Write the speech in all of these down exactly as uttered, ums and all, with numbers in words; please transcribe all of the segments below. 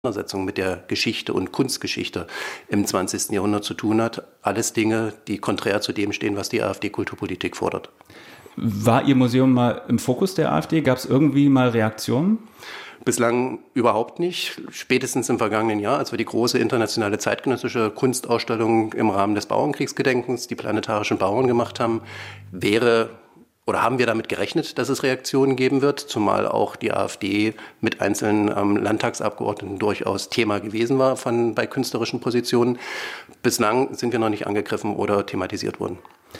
Auseinandersetzung mit der Geschichte und Kunstgeschichte im zwanzigsten Jahrhundert zu tun hat. Alles Dinge, die konträr zu dem stehen, was die AfD-Kulturpolitik fordert. War Ihr Museum mal im Fokus der AfD? Gab es irgendwie mal Reaktionen? Bislang überhaupt nicht. Spätestens im vergangenen Jahr, als wir die große internationale zeitgenössische Kunstausstellung im Rahmen des Bauernkriegsgedenkens, die planetarischen Bauern, gemacht haben, wäre oder haben wir damit gerechnet, dass es Reaktionen geben wird, zumal auch die AfD mit einzelnen ähm, Landtagsabgeordneten durchaus Thema gewesen war von, bei künstlerischen Positionen. Bislang sind wir noch nicht angegriffen oder thematisiert worden.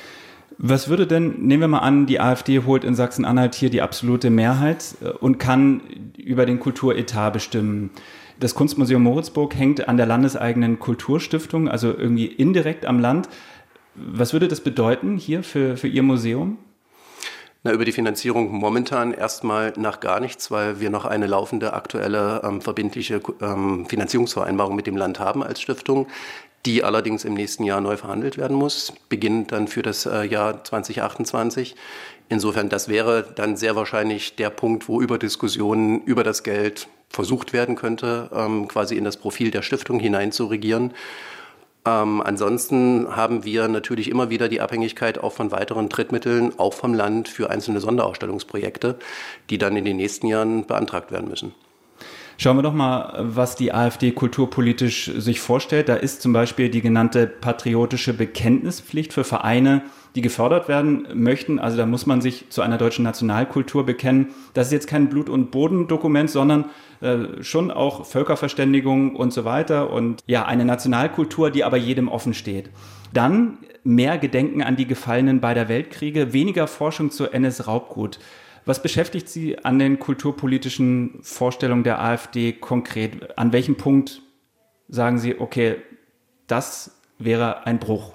Was würde denn, nehmen wir mal an, die AfD holt in Sachsen-Anhalt hier die absolute Mehrheit und kann über den Kulturetat bestimmen. Das Kunstmuseum Moritzburg hängt an der landeseigenen Kulturstiftung, also irgendwie indirekt am Land. Was würde das bedeuten hier für, für Ihr Museum? Na, über die Finanzierung momentan erstmal nach gar nichts, weil wir noch eine laufende, aktuelle, ähm, verbindliche ähm, Finanzierungsvereinbarung mit dem Land haben als Stiftung, die allerdings im nächsten Jahr neu verhandelt werden muss, beginnend dann für das äh, Jahr zwanzig achtundzwanzig. Insofern, das wäre dann sehr wahrscheinlich der Punkt, wo über Diskussionen über das Geld versucht werden könnte, ähm, quasi in das Profil der Stiftung hinein zu regieren. Ähm, ansonsten haben wir natürlich immer wieder die Abhängigkeit auch von weiteren Drittmitteln, auch vom Land, für einzelne Sonderausstellungsprojekte, die dann in den nächsten Jahren beantragt werden müssen. Schauen wir doch mal, was die AfD kulturpolitisch sich vorstellt. Da ist zum Beispiel die genannte patriotische Bekenntnispflicht für Vereine, die gefördert werden möchten. Also da muss man sich zu einer deutschen Nationalkultur bekennen. Das ist jetzt kein Blut- und Bodendokument, sondern äh, schon auch Völkerverständigung und so weiter. Und ja, eine Nationalkultur, die aber jedem offen steht. Dann mehr Gedenken an die Gefallenen beider Weltkriege, weniger Forschung zu N S-Raubgut. Was beschäftigt Sie an den kulturpolitischen Vorstellungen der AfD konkret? An welchem Punkt sagen Sie, okay, das wäre ein Bruch?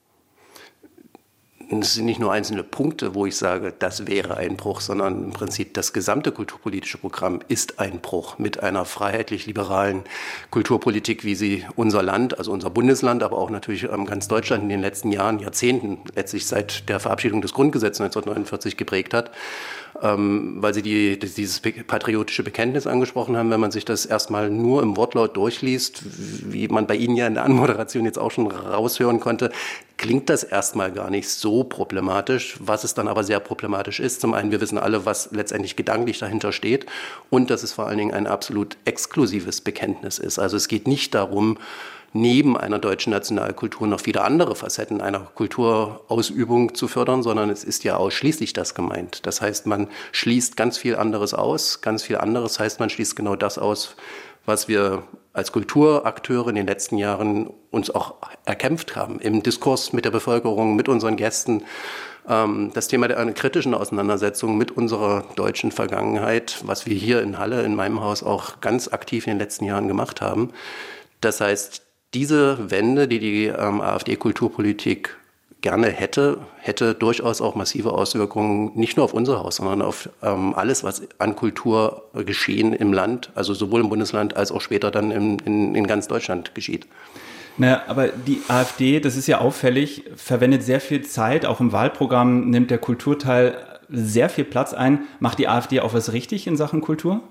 Es sind nicht nur einzelne Punkte, wo ich sage, das wäre ein Bruch, sondern im Prinzip das gesamte kulturpolitische Programm ist ein Bruch mit einer freiheitlich-liberalen Kulturpolitik, wie sie unser Land, also unser Bundesland, aber auch natürlich ganz Deutschland in den letzten Jahren, Jahrzehnten, letztlich seit der Verabschiedung des Grundgesetzes neunzehnhundertneunundvierzig geprägt hat. Ähm, weil Sie die, dieses patriotische Bekenntnis angesprochen haben, wenn man sich das erstmal nur im Wortlaut durchliest, wie man bei Ihnen ja in der Anmoderation jetzt auch schon raushören konnte, klingt das erstmal gar nicht so problematisch, was es dann aber sehr problematisch ist. Zum einen, wir wissen alle, was letztendlich gedanklich dahinter steht und dass es vor allen Dingen ein absolut exklusives Bekenntnis ist. Also es geht nicht darum, neben einer deutschen Nationalkultur noch viele andere Facetten einer Kulturausübung zu fördern, sondern es ist ja ausschließlich das gemeint. Das heißt, man schließt ganz viel anderes aus. Ganz viel anderes heißt, man schließt genau das aus, was wir als Kulturakteure in den letzten Jahren uns auch erkämpft haben. Im Diskurs mit der Bevölkerung, mit unseren Gästen. Das Thema der einer kritischen Auseinandersetzung mit unserer deutschen Vergangenheit, was wir hier in Halle, in meinem Haus, auch ganz aktiv in den letzten Jahren gemacht haben. Das heißt, diese Wende, die die ähm, AfD-Kulturpolitik gerne hätte, hätte durchaus auch massive Auswirkungen, nicht nur auf unser Haus, sondern auf ähm, alles, was an Kulturgeschehen im Land, also sowohl im Bundesland als auch später dann in, in, in ganz Deutschland geschieht. Naja, aber die AfD, das ist ja auffällig, verwendet sehr viel Zeit, auch im Wahlprogramm nimmt der Kulturteil sehr viel Platz ein. Macht die AfD auch was richtig in Sachen Kultur?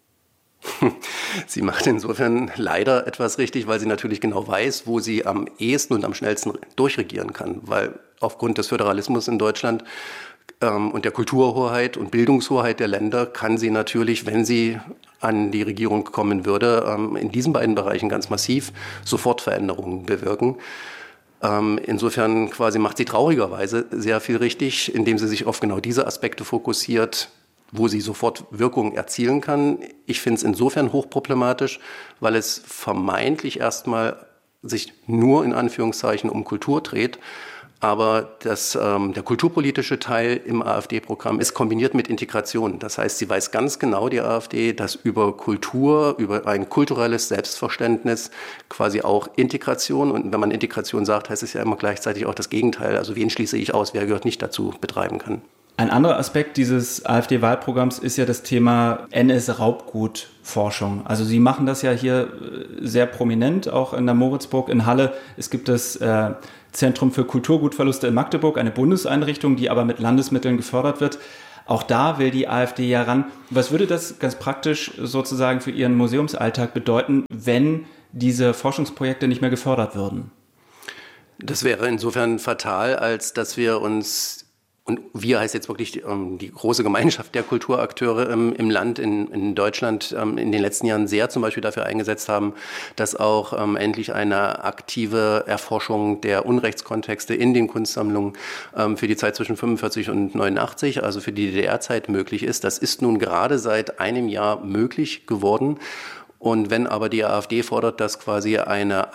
Sie macht insofern leider etwas richtig, weil sie natürlich genau weiß, wo sie am ehesten und am schnellsten durchregieren kann. Weil aufgrund des Föderalismus in Deutschland ähm, und der Kulturhoheit und Bildungshoheit der Länder kann sie natürlich, wenn sie an die Regierung kommen würde, ähm, in diesen beiden Bereichen ganz massiv sofort Veränderungen bewirken. Ähm, insofern quasi macht sie traurigerweise sehr viel richtig, indem sie sich auf genau diese Aspekte fokussiert, wo sie sofort Wirkung erzielen kann. Ich finde es insofern hochproblematisch, weil es vermeintlich erstmal sich nur in Anführungszeichen um Kultur dreht. Aber das, ähm, der kulturpolitische Teil im AfD-Programm ist kombiniert mit Integration. Das heißt, sie weiß ganz genau, die AfD, dass über Kultur, über ein kulturelles Selbstverständnis quasi auch Integration, und wenn man Integration sagt, heißt es ja immer gleichzeitig auch das Gegenteil. Also wen schließe ich aus, wer gehört nicht dazu, betreiben kann. Ein anderer Aspekt dieses AfD-Wahlprogramms ist ja das Thema N S-Raubgut-Forschung. Also Sie machen das ja hier sehr prominent, auch in der Moritzburg in Halle. Es gibt das äh, Zentrum für Kulturgutverluste in Magdeburg, eine Bundeseinrichtung, die aber mit Landesmitteln gefördert wird. Auch da will die AfD ja ran. Was würde das ganz praktisch sozusagen für Ihren Museumsalltag bedeuten, wenn diese Forschungsprojekte nicht mehr gefördert würden? Das wäre insofern fatal, als dass wir uns, und wir heißt jetzt wirklich die, um, die große Gemeinschaft der Kulturakteure im, im Land, in, in Deutschland, um, in den letzten Jahren sehr zum Beispiel dafür eingesetzt haben, dass auch um, endlich eine aktive Erforschung der Unrechtskontexte in den Kunstsammlungen um, für die Zeit zwischen fünfundvierzig und neunundachtzig, also für die D D R-Zeit möglich ist. Das ist nun gerade seit einem Jahr möglich geworden. Und wenn aber die AfD fordert, dass quasi eine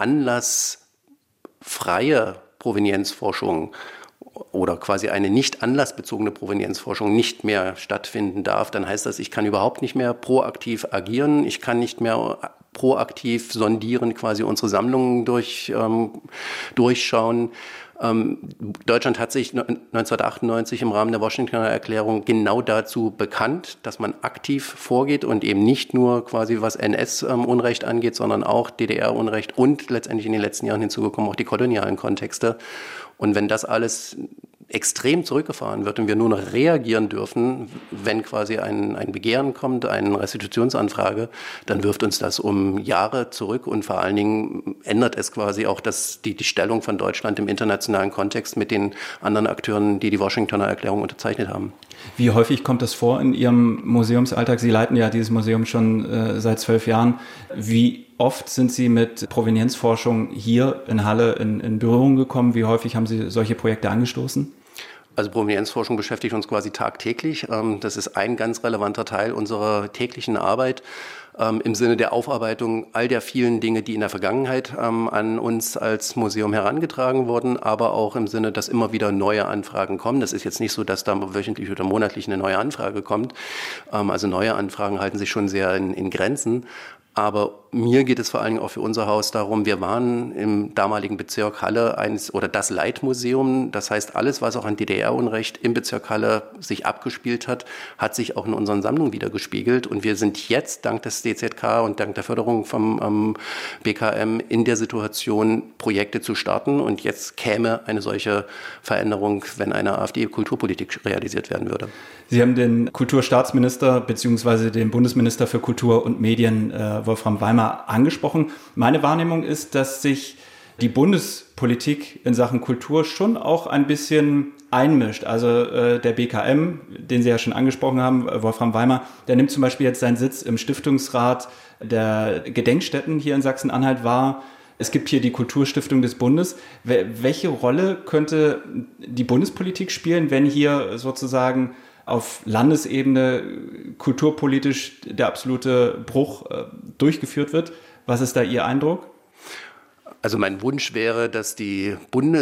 anlassfreie Provenienzforschung oder quasi eine nicht anlassbezogene Provenienzforschung nicht mehr stattfinden darf, dann heißt das, ich kann überhaupt nicht mehr proaktiv agieren, ich kann nicht mehr proaktiv sondieren, quasi unsere Sammlungen durch, ähm, durchschauen. Ähm, Deutschland hat sich neunzehnhundertachtundneunzig im Rahmen der Washingtoner Erklärung genau dazu bekannt, dass man aktiv vorgeht und eben nicht nur quasi was N S-Unrecht angeht, sondern auch D D R-Unrecht und letztendlich in den letzten Jahren hinzugekommen auch die kolonialen Kontexte. Und wenn das alles extrem zurückgefahren wird und wir nur noch reagieren dürfen, wenn quasi ein, ein Begehren kommt, eine Restitutionsanfrage, dann wirft uns das um Jahre zurück und vor allen Dingen ändert es quasi auch das, die, die Stellung von Deutschland im internationalen Kontext mit den anderen Akteuren, die die Washingtoner Erklärung unterzeichnet haben. Wie häufig kommt das vor in Ihrem Museumsalltag? Sie leiten ja dieses Museum schon äh, seit zwölf Jahren. Wie oft sind Sie mit Provenienzforschung hier in Halle in, in Berührung gekommen? Wie häufig haben Sie solche Projekte angestoßen? Also Provenienzforschung beschäftigt uns quasi tagtäglich. Das ist ein ganz relevanter Teil unserer täglichen Arbeit im Sinne der Aufarbeitung all der vielen Dinge, die in der Vergangenheit an uns als Museum herangetragen wurden, aber auch im Sinne, dass immer wieder neue Anfragen kommen. Das ist jetzt nicht so, dass da wöchentlich oder monatlich eine neue Anfrage kommt. Also neue Anfragen halten sich schon sehr in, in Grenzen. Aber mir geht es vor allen Dingen auch für unser Haus darum, wir waren im damaligen Bezirk Halle eins oder das Leitmuseum. Das heißt, alles, was auch an D D R-Unrecht im Bezirk Halle sich abgespielt hat, hat sich auch in unseren Sammlungen wieder gespiegelt. Und wir sind jetzt dank des D Z K und dank der Förderung vom ähm, B K M in der Situation, Projekte zu starten. Und jetzt käme eine solche Veränderung, wenn eine AfD-Kulturpolitik realisiert werden würde. Sie haben den Kulturstaatsminister bzw. den Bundesminister für Kultur und Medien, äh, Wolfram Weimar, angesprochen. Meine Wahrnehmung ist, dass sich die Bundespolitik in Sachen Kultur schon auch ein bisschen einmischt. Also äh, der B K M, den Sie ja schon angesprochen haben, Wolfram Weimar, der nimmt zum Beispiel jetzt seinen Sitz im Stiftungsrat der Gedenkstätten hier in Sachsen-Anhalt wahr. Es gibt hier die Kulturstiftung des Bundes. Welche Rolle könnte die Bundespolitik spielen, wenn hier sozusagen auf Landesebene kulturpolitisch der absolute Bruch äh, durchgeführt wird? Was ist da Ihr Eindruck? Also mein Wunsch wäre, dass die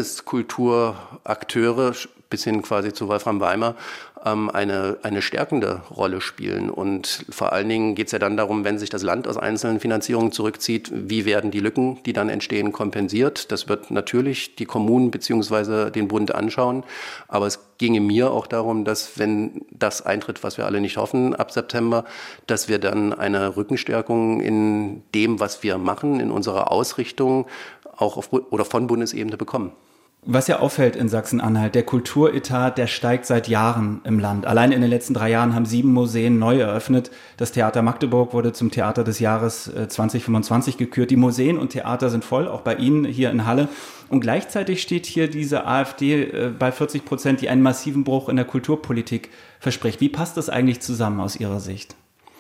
Bundeskulturakteure bis hin quasi zu Wolfram Weimar ähm, eine, eine stärkende Rolle spielen. Und vor allen Dingen geht es ja dann darum, wenn sich das Land aus einzelnen Finanzierungen zurückzieht, wie werden die Lücken, die dann entstehen, kompensiert. Das wird natürlich die Kommunen bzw. den Bund anschauen. Aber es ginge mir auch darum, dass wenn das eintritt, was wir alle nicht hoffen, ab September, dass wir dann eine Rückenstärkung in dem, was wir machen, in unserer Ausrichtung auch auf oder von Bundesebene bekommen. Was ja auffällt in Sachsen-Anhalt, der Kulturetat, der steigt seit Jahren im Land. Allein in den letzten drei Jahren haben sieben Museen neu eröffnet. Das Theater Magdeburg wurde zum Theater des Jahres zwanzig fünfundzwanzig gekürt. Die Museen und Theater sind voll, auch bei Ihnen hier in Halle. Und gleichzeitig steht hier diese AfD bei vierzig Prozent, die einen massiven Bruch in der Kulturpolitik verspricht. Wie passt das eigentlich zusammen aus Ihrer Sicht?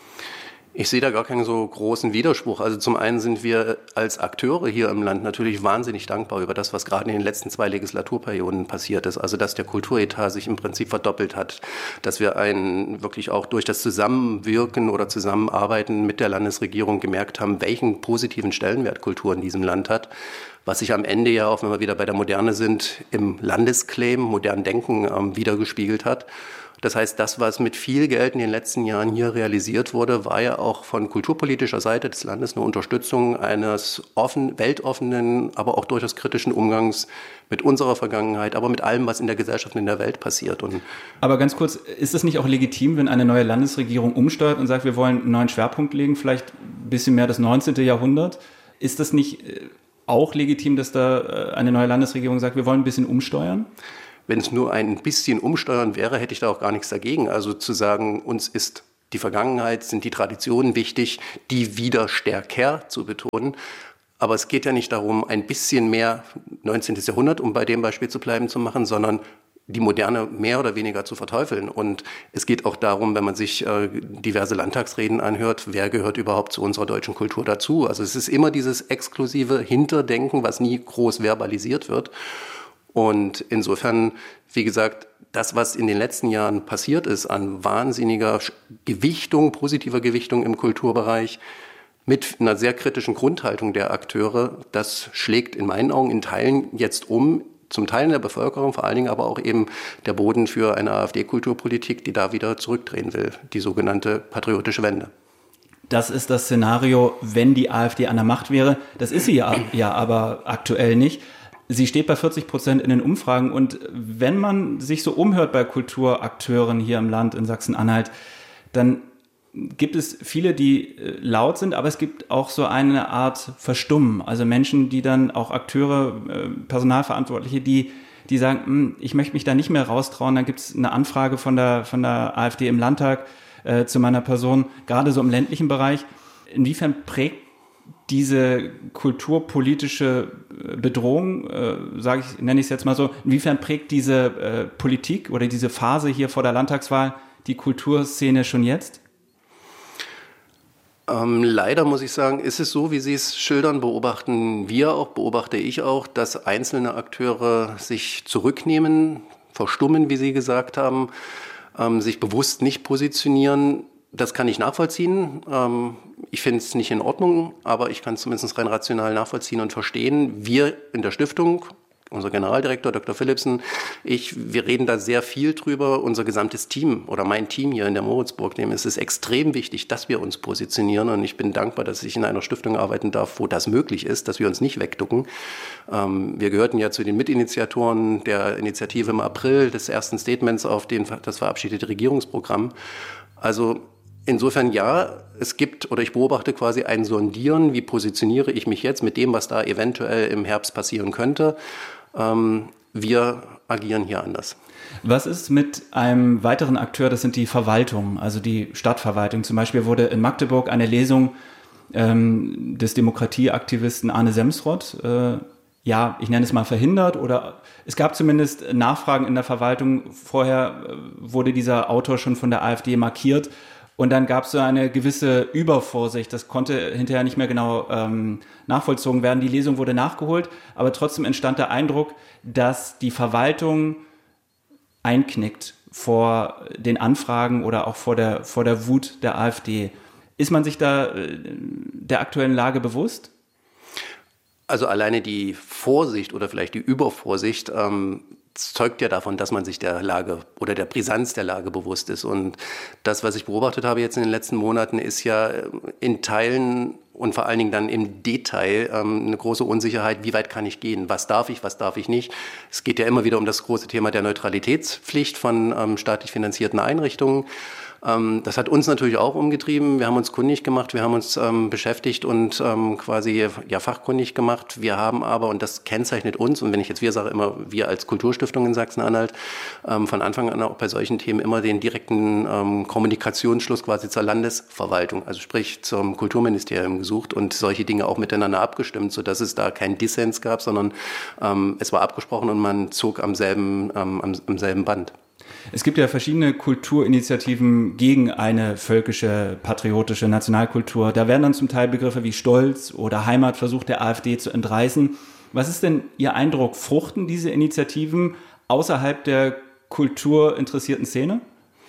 Ich sehe da gar keinen so großen Widerspruch. Also zum einen sind wir als Akteure hier im Land natürlich wahnsinnig dankbar über das, was gerade in den letzten zwei Legislaturperioden passiert ist. Also dass der Kulturetat sich im Prinzip verdoppelt hat, dass wir einen wirklich auch durch das Zusammenwirken oder Zusammenarbeiten mit der Landesregierung gemerkt haben, welchen positiven Stellenwert Kultur in diesem Land hat. Was sich am Ende ja auch, wenn wir wieder bei der Moderne sind, im Landesclaim, modernen Denken ähm, wiedergespiegelt hat. Das heißt, das, was mit viel Geld in den letzten Jahren hier realisiert wurde, war ja auch von kulturpolitischer Seite des Landes eine Unterstützung eines offen, weltoffenen, aber auch durchaus kritischen Umgangs mit unserer Vergangenheit, aber mit allem, was in der Gesellschaft und in der Welt passiert. Und aber ganz kurz, ist es nicht auch legitim, wenn eine neue Landesregierung umsteuert und sagt, wir wollen einen neuen Schwerpunkt legen, vielleicht ein bisschen mehr das neunzehnte Jahrhundert? Ist das nicht auch legitim, dass da eine neue Landesregierung sagt, wir wollen ein bisschen umsteuern? wenn es nur ein bisschen umsteuern wäre, hätte ich da auch gar nichts dagegen. Also zu sagen, uns ist die Vergangenheit, sind die Traditionen wichtig, die wieder stärker zu betonen. Aber es geht ja nicht darum, ein bisschen mehr neunzehnten. Jahrhundert, um bei dem Beispiel zu bleiben, zu machen, sondern die Moderne mehr oder weniger zu verteufeln. Und es geht auch darum, wenn man sich äh, diverse Landtagsreden anhört, wer gehört überhaupt zu unserer deutschen Kultur dazu? Also es ist immer dieses exklusive Hinterdenken, was nie groß verbalisiert wird. Und insofern, wie gesagt, das, was in den letzten Jahren passiert ist an wahnsinniger Gewichtung, positiver Gewichtung im Kulturbereich, mit einer sehr kritischen Grundhaltung der Akteure, das schlägt in meinen Augen in Teilen jetzt um, zum Teil in der Bevölkerung, vor allen Dingen aber auch eben der Boden für eine AfD-Kulturpolitik, die da wieder zurückdrehen will, die sogenannte patriotische Wende. Das ist das Szenario, wenn die AfD an der Macht wäre. Das ist sie ja, ja aber aktuell nicht. Sie steht bei vierzig Prozent in den Umfragen. Und wenn man sich so umhört bei Kulturakteuren hier im Land, in Sachsen-Anhalt, dann gibt es viele, die laut sind, aber es gibt auch so eine Art Verstummen. Also Menschen, die dann auch Akteure, Personalverantwortliche, die, die sagen, ich möchte mich da nicht mehr raustrauen. Dann gibt es eine Anfrage von der, von der AfD im Landtag äh, zu meiner Person, gerade so im ländlichen Bereich. Inwiefern prägt diese kulturpolitische Bedrohung, äh, sage ich, nenne ich es jetzt mal so, inwiefern prägt diese äh, Politik oder diese Phase hier vor der Landtagswahl die Kulturszene schon jetzt? Ähm, leider muss ich sagen, ist es so, wie Sie es schildern, beobachten wir auch, beobachte ich auch, dass einzelne Akteure sich zurücknehmen, verstummen, wie Sie gesagt haben, ähm, sich bewusst nicht positionieren. Das kann ich nachvollziehen. Ähm, ich finde es nicht in Ordnung, aber ich kann es zumindest rein rational nachvollziehen und verstehen. Wir in der Stiftung, unser Generaldirektor Doktor Philipsen, ich, wir reden da sehr viel drüber. Unser gesamtes Team oder mein Team hier in der Moritzburg, dem ist es extrem wichtig, dass wir uns positionieren. Und ich bin dankbar, dass ich in einer Stiftung arbeiten darf, wo das möglich ist, dass wir uns nicht wegducken. Ähm, wir gehörten ja zu den Mitinitiatoren der Initiative im April des ersten Statements auf den, das verabschiedete Regierungsprogramm. Also insofern ja, es gibt oder ich beobachte quasi ein Sondieren, wie positioniere ich mich jetzt mit dem, was da eventuell im Herbst passieren könnte. Ähm, wir agieren hier anders. Was ist mit einem weiteren Akteur, das sind die Verwaltungen, also die Stadtverwaltung. Zum Beispiel wurde in Magdeburg eine Lesung ähm, des Demokratieaktivisten Arne Semsrott, äh, ja, ich nenne es mal verhindert, oder es gab zumindest Nachfragen in der Verwaltung. Vorher äh, wurde dieser Autor schon von der AfD markiert. Und dann gab es so eine gewisse Übervorsicht. Das konnte hinterher nicht mehr genau ähm, nachvollzogen werden. Die Lesung wurde nachgeholt, aber trotzdem entstand der Eindruck, dass die Verwaltung einknickt vor den Anfragen oder auch vor der, vor der Wut der AfD. Ist man sich da äh, der aktuellen Lage bewusst? Also alleine die Vorsicht oder vielleicht die Übervorsicht ähm, zeugt ja davon, dass man sich der Lage oder der Brisanz der Lage bewusst ist. Und das, was ich beobachtet habe jetzt in den letzten Monaten, ist ja in Teilen und vor allen Dingen dann im Detail ähm, eine große Unsicherheit, wie weit kann ich gehen, was darf ich, was darf ich nicht. Es geht ja immer wieder um das große Thema der Neutralitätspflicht von ähm, staatlich finanzierten Einrichtungen. Ähm, das hat uns natürlich auch umgetrieben. Wir haben uns kundig gemacht, wir haben uns ähm, beschäftigt und ähm, quasi ja fachkundig gemacht. Wir haben aber, und das kennzeichnet uns, und wenn ich jetzt wir sage, immer wir als Kulturstiftung in Sachsen-Anhalt, ähm, von Anfang an auch bei solchen Themen immer den direkten ähm, Kommunikationsschluss quasi zur Landesverwaltung, also sprich zum Kulturministerium gesucht und solche Dinge auch miteinander abgestimmt, sodass es da keinen Dissens gab, sondern ähm, es war abgesprochen und man zog am selben, ähm, am, am selben Band. Es gibt ja verschiedene Kulturinitiativen gegen eine völkische, patriotische Nationalkultur. Da werden dann zum Teil Begriffe wie Stolz oder Heimat versucht, der AfD zu entreißen. Was ist denn Ihr Eindruck? Fruchten diese Initiativen außerhalb der kulturinteressierten Szene?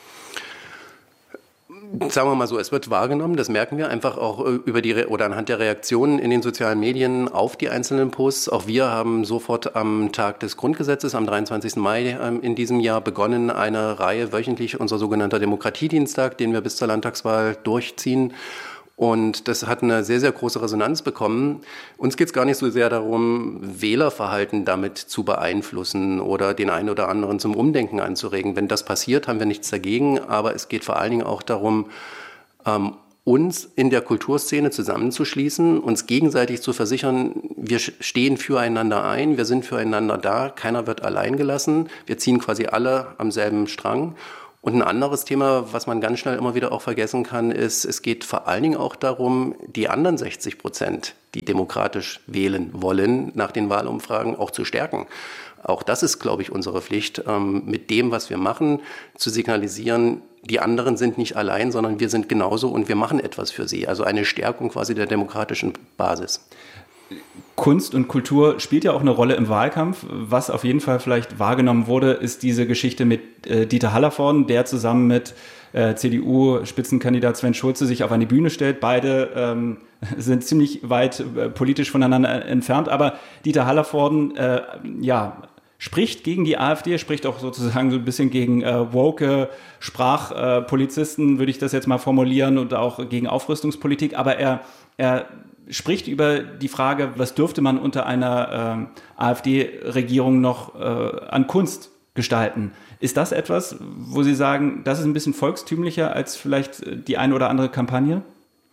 Sagen wir mal so, es wird wahrgenommen, das merken wir einfach auch über die oder anhand der Reaktionen in den sozialen Medien auf die einzelnen Posts. Auch wir haben sofort am Tag des Grundgesetzes, am dreiundzwanzigsten Mai in diesem Jahr begonnen, eine Reihe wöchentlich, unser sogenannter Demokratiedienstag, den wir bis zur Landtagswahl durchziehen. Und das hat eine sehr, sehr große Resonanz bekommen. Uns geht es gar nicht so sehr darum, Wählerverhalten damit zu beeinflussen oder den einen oder anderen zum Umdenken anzuregen. Wenn das passiert, haben wir nichts dagegen. Aber es geht vor allen Dingen auch darum, ähm, uns in der Kulturszene zusammenzuschließen, uns gegenseitig zu versichern, wir stehen füreinander ein, wir sind füreinander da, keiner wird allein gelassen, wir ziehen quasi alle am selben Strang. Und ein anderes Thema, was man ganz schnell immer wieder auch vergessen kann, ist, es geht vor allen Dingen auch darum, die anderen sechzig Prozent, die demokratisch wählen wollen, nach den Wahlumfragen auch zu stärken. Auch das ist, glaube ich, unsere Pflicht, mit dem, was wir machen, zu signalisieren, die anderen sind nicht allein, sondern wir sind genauso und wir machen etwas für sie. Also eine Stärkung quasi der demokratischen Basis. Kunst und Kultur spielt ja auch eine Rolle im Wahlkampf. Was auf jeden Fall vielleicht wahrgenommen wurde, ist diese Geschichte mit äh, Dieter Hallervorden, der zusammen mit äh, C D U-Spitzenkandidat Sven Schulze sich auf eine Bühne stellt. Beide ähm, sind ziemlich weit äh, politisch voneinander entfernt, aber Dieter Hallervorden, äh, ja, spricht gegen die AfD, spricht auch sozusagen so ein bisschen gegen äh, woke Sprachpolizisten, äh, würde ich das jetzt mal formulieren, und auch gegen Aufrüstungspolitik. Aber er, er spricht über die Frage, was dürfte man unter einer äh, AfD-Regierung noch äh, an Kunst gestalten. Ist das etwas, wo Sie sagen, das ist ein bisschen volkstümlicher als vielleicht die eine oder andere Kampagne?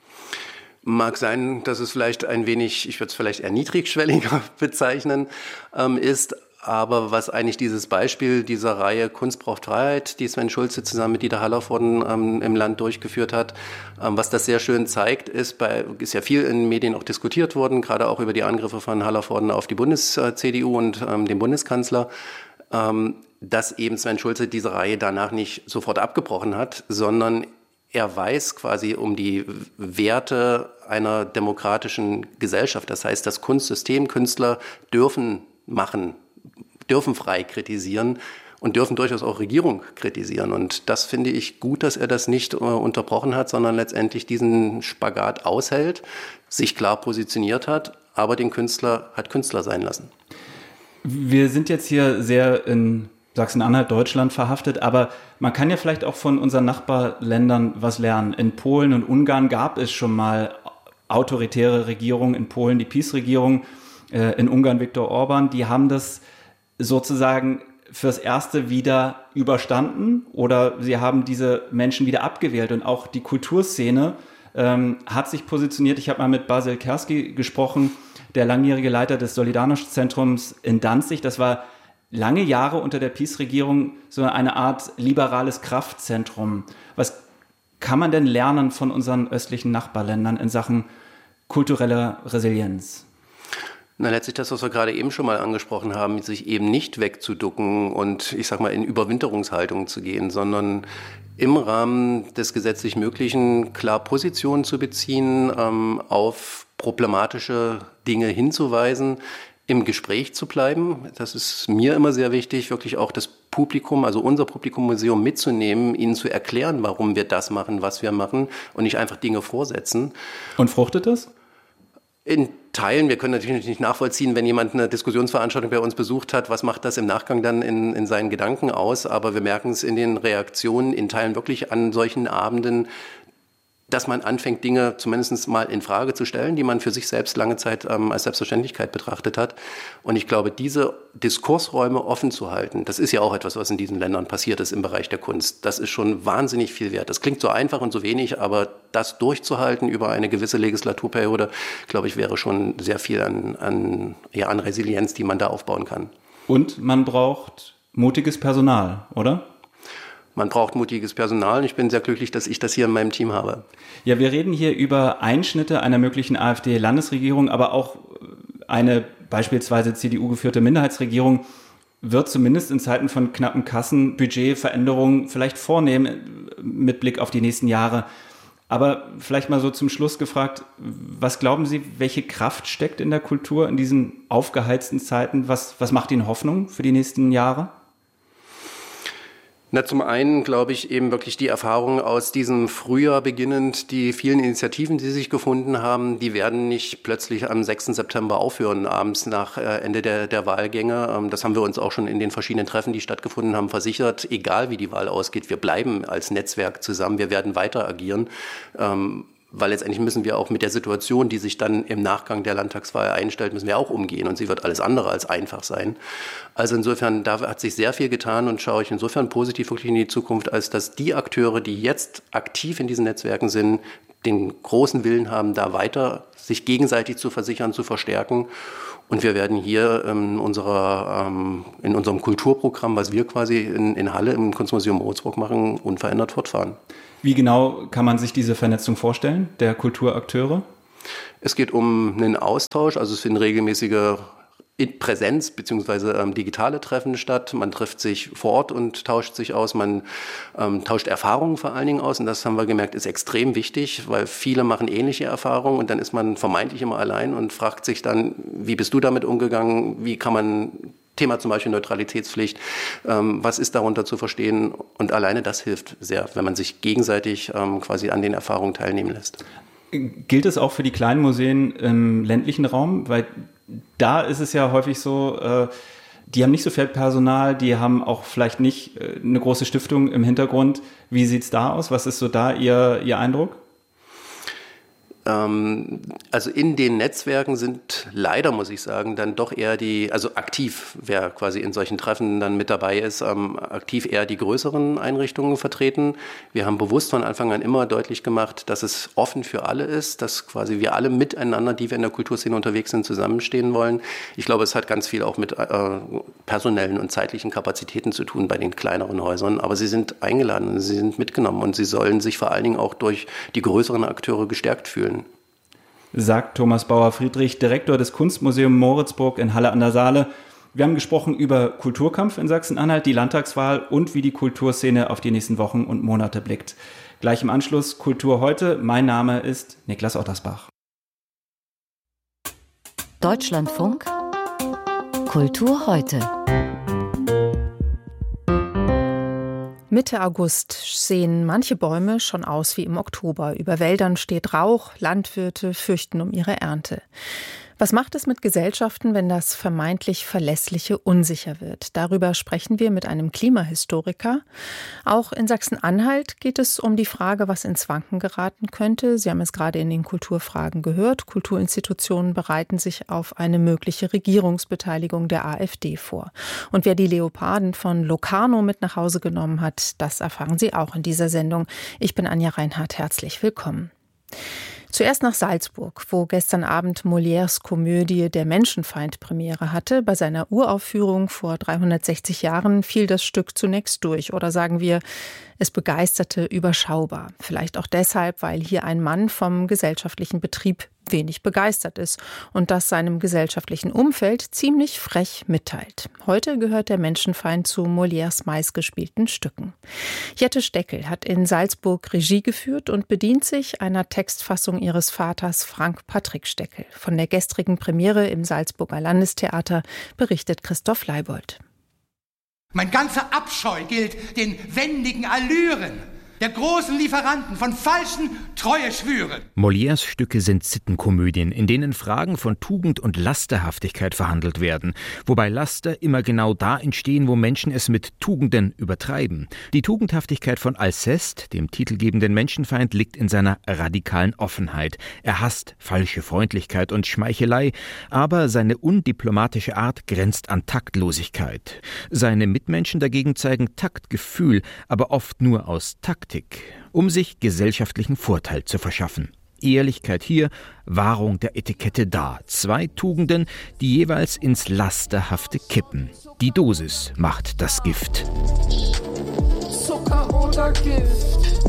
Mag sein, dass es vielleicht ein wenig, ich würde es vielleicht eher niedrigschwelliger bezeichnen, ähm, ist. Aber was eigentlich dieses Beispiel dieser Reihe Kunst braucht Freiheit, die Sven Schulze zusammen mit Dieter Hallervorden ähm, im Land durchgeführt hat, ähm, was das sehr schön zeigt, ist, bei, ist ja viel in den Medien auch diskutiert worden, gerade auch über die Angriffe von Hallervorden auf die Bundes-C D U und ähm, den Bundeskanzler, ähm, dass eben Sven Schulze diese Reihe danach nicht sofort abgebrochen hat, sondern er weiß quasi um die Werte einer demokratischen Gesellschaft. Das heißt, das Kunstsystem, Künstler dürfen machen, dürfen frei kritisieren und dürfen durchaus auch Regierung kritisieren. Und das finde ich gut, dass er das nicht äh, unterbrochen hat, sondern letztendlich diesen Spagat aushält, sich klar positioniert hat, aber den Künstler hat Künstler sein lassen. Wir sind jetzt hier sehr in Sachsen-Anhalt, Deutschland verhaftet, aber man kann ja vielleicht auch von unseren Nachbarländern was lernen. In Polen und Ungarn gab es schon mal autoritäre Regierungen, in Polen die PiS-Regierung, äh, in Ungarn Viktor Orban, die haben das sozusagen fürs Erste wieder überstanden oder sie haben diese Menschen wieder abgewählt und auch die Kulturszene ähm, hat sich positioniert. Ich habe mal mit Basil Kerski gesprochen, der langjährige Leiter des Solidarność-Zentrums in Danzig. Das war lange Jahre unter der PiS-Regierung so eine Art liberales Kraftzentrum. Was kann man denn lernen von unseren östlichen Nachbarländern in Sachen kultureller Resilienz? Na, letztlich das, was wir gerade eben schon mal angesprochen haben, sich eben nicht wegzuducken und ich sag mal in Überwinterungshaltung zu gehen, sondern im Rahmen des gesetzlich Möglichen klar Positionen zu beziehen, ähm, auf problematische Dinge hinzuweisen, im Gespräch zu bleiben. Das ist mir immer sehr wichtig, wirklich auch das Publikum, also unser Publikum-Museum mitzunehmen, ihnen zu erklären, warum wir das machen, was wir machen und nicht einfach Dinge vorsetzen. Und fruchtet das? In Teilen, wir können natürlich nicht nachvollziehen, wenn jemand eine Diskussionsveranstaltung bei uns besucht hat, was macht das im Nachgang dann in, in seinen Gedanken aus, aber wir merken es in den Reaktionen, in Teilen wirklich an solchen Abenden, dass man anfängt, Dinge zumindest mal in Frage zu stellen, die man für sich selbst lange Zeit ähm, als Selbstverständlichkeit betrachtet hat. Und ich glaube, diese Diskursräume offen zu halten, das ist ja auch etwas, was in diesen Ländern passiert ist im Bereich der Kunst. Das ist schon wahnsinnig viel wert. Das klingt so einfach und so wenig, aber das durchzuhalten über eine gewisse Legislaturperiode, glaube ich, wäre schon sehr viel an, an, ja, an Resilienz, die man da aufbauen kann. Und man braucht mutiges Personal, oder? Man braucht mutiges Personal und ich bin sehr glücklich, dass ich das hier in meinem Team habe. Ja, wir reden hier über Einschnitte einer möglichen AfD-Landesregierung, aber auch eine beispielsweise C D U-geführte Minderheitsregierung wird zumindest in Zeiten von knappen Kassen Budgetveränderungen vielleicht vornehmen mit Blick auf die nächsten Jahre. Aber vielleicht mal so zum Schluss gefragt, was glauben Sie, welche Kraft steckt in der Kultur in diesen aufgeheizten Zeiten? Was, was macht Ihnen Hoffnung für die nächsten Jahre? Na, zum einen glaube ich eben wirklich die Erfahrung aus diesem Frühjahr beginnend, die vielen Initiativen, die sich gefunden haben, die werden nicht plötzlich am sechsten September aufhören, abends nach Ende der, der Wahlgänge. Das haben wir uns auch schon in den verschiedenen Treffen, die stattgefunden haben, versichert. Egal wie die Wahl ausgeht, wir bleiben als Netzwerk zusammen, wir werden weiter agieren. Weil letztendlich müssen wir auch mit der Situation, die sich dann im Nachgang der Landtagswahl einstellt, müssen wir auch umgehen und sie wird alles andere als einfach sein. Also insofern, da hat sich sehr viel getan und schaue ich insofern positiv wirklich in die Zukunft, als dass die Akteure, die jetzt aktiv in diesen Netzwerken sind, den großen Willen haben, da weiter sich gegenseitig zu versichern, zu verstärken. Und wir werden hier in, unserer, ähm, in unserem Kulturprogramm, was wir quasi in, in Halle im Kunstmuseum Moritzburg machen, unverändert fortfahren. Wie genau kann man sich diese Vernetzung vorstellen, der Kulturakteure? Es geht um einen Austausch, also es finden regelmäßige Präsenz bzw. Ähm, digitale Treffen statt. Man trifft sich vor Ort und tauscht sich aus. Man ähm, tauscht Erfahrungen vor allen Dingen aus. Und das haben wir gemerkt, ist extrem wichtig, weil viele machen ähnliche Erfahrungen. Und dann ist man vermeintlich immer allein und fragt sich dann, wie bist du damit umgegangen? Wie kann man, Thema zum Beispiel Neutralitätspflicht, ähm, was ist darunter zu verstehen? Und alleine das hilft sehr, wenn man sich gegenseitig ähm, quasi an den Erfahrungen teilnehmen lässt. Gilt es auch für die kleinen Museen im ländlichen Raum? Weil da ist es ja häufig so, äh, die haben nicht so viel Personal, die haben auch vielleicht nicht äh, eine große Stiftung im Hintergrund. Wie sieht es da aus? Was ist so da Ihr, Ihr Eindruck? Also in den Netzwerken sind leider, muss ich sagen, dann doch eher die, also aktiv, wer quasi in solchen Treffen dann mit dabei ist, ähm, aktiv eher die größeren Einrichtungen vertreten. Wir haben bewusst von Anfang an immer deutlich gemacht, dass es offen für alle ist, dass quasi wir alle miteinander, die wir in der Kulturszene unterwegs sind, zusammenstehen wollen. Ich glaube, es hat ganz viel auch mit äh, personellen und zeitlichen Kapazitäten zu tun bei den kleineren Häusern, aber sie sind eingeladen und sie sind mitgenommen und sie sollen sich vor allen Dingen auch durch die größeren Akteure gestärkt fühlen. Sagt Thomas Bauer-Friedrich, Direktor des Kunstmuseums Moritzburg in Halle an der Saale. Wir haben gesprochen über Kulturkampf in Sachsen-Anhalt, die Landtagswahl und wie die Kulturszene auf die nächsten Wochen und Monate blickt. Gleich im Anschluss Kultur heute. Mein Name ist Niklas Ottersbach. Deutschlandfunk Kultur heute. Mitte August sehen manche Bäume schon aus wie im Oktober. Über Wäldern steht Rauch, Landwirte fürchten um ihre Ernte. Was macht es mit Gesellschaften, wenn das vermeintlich Verlässliche unsicher wird? Darüber sprechen wir mit einem Klimahistoriker. Auch in Sachsen-Anhalt geht es um die Frage, was ins Wanken geraten könnte. Sie haben es gerade in den Kulturfragen gehört. Kulturinstitutionen bereiten sich auf eine mögliche Regierungsbeteiligung der AfD vor. Und wer die Leoparden von Locarno mit nach Hause genommen hat, das erfahren Sie auch in dieser Sendung. Ich bin Anja Reinhardt, herzlich willkommen. Zuerst nach Salzburg, wo gestern Abend Molières Komödie Der Menschenfeind Premiere hatte. Bei seiner Uraufführung vor dreihundertsechzig Jahren fiel das Stück zunächst durch. Oder sagen wir, es begeisterte überschaubar. Vielleicht auch deshalb, weil hier ein Mann vom gesellschaftlichen Betrieb wenig begeistert ist und das seinem gesellschaftlichen Umfeld ziemlich frech mitteilt. Heute gehört Der Menschenfeind zu Molières meistgespielten Stücken. Jette Steckel hat in Salzburg Regie geführt und bedient sich einer Textfassung ihres Vaters Frank Patrick Steckel. Von der gestrigen Premiere im Salzburger Landestheater berichtet Christoph Leibold. Mein ganzer Abscheu gilt den wendigen Allüren der großen Lieferanten von falschen Treueschwüren. Molières Stücke sind Sittenkomödien, in denen Fragen von Tugend und Lasterhaftigkeit verhandelt werden, wobei Laster immer genau da entstehen, wo Menschen es mit Tugenden übertreiben. Die Tugendhaftigkeit von Alceste, dem titelgebenden Menschenfeind, liegt in seiner radikalen Offenheit. Er hasst falsche Freundlichkeit und Schmeichelei, aber seine undiplomatische Art grenzt an Taktlosigkeit. Seine Mitmenschen dagegen zeigen Taktgefühl, aber oft nur aus Takt, um sich gesellschaftlichen Vorteil zu verschaffen. Ehrlichkeit hier, Wahrung der Etikette da. Zwei Tugenden, die jeweils ins Lasterhafte kippen. Die Dosis macht das Gift. Zucker oder Gift?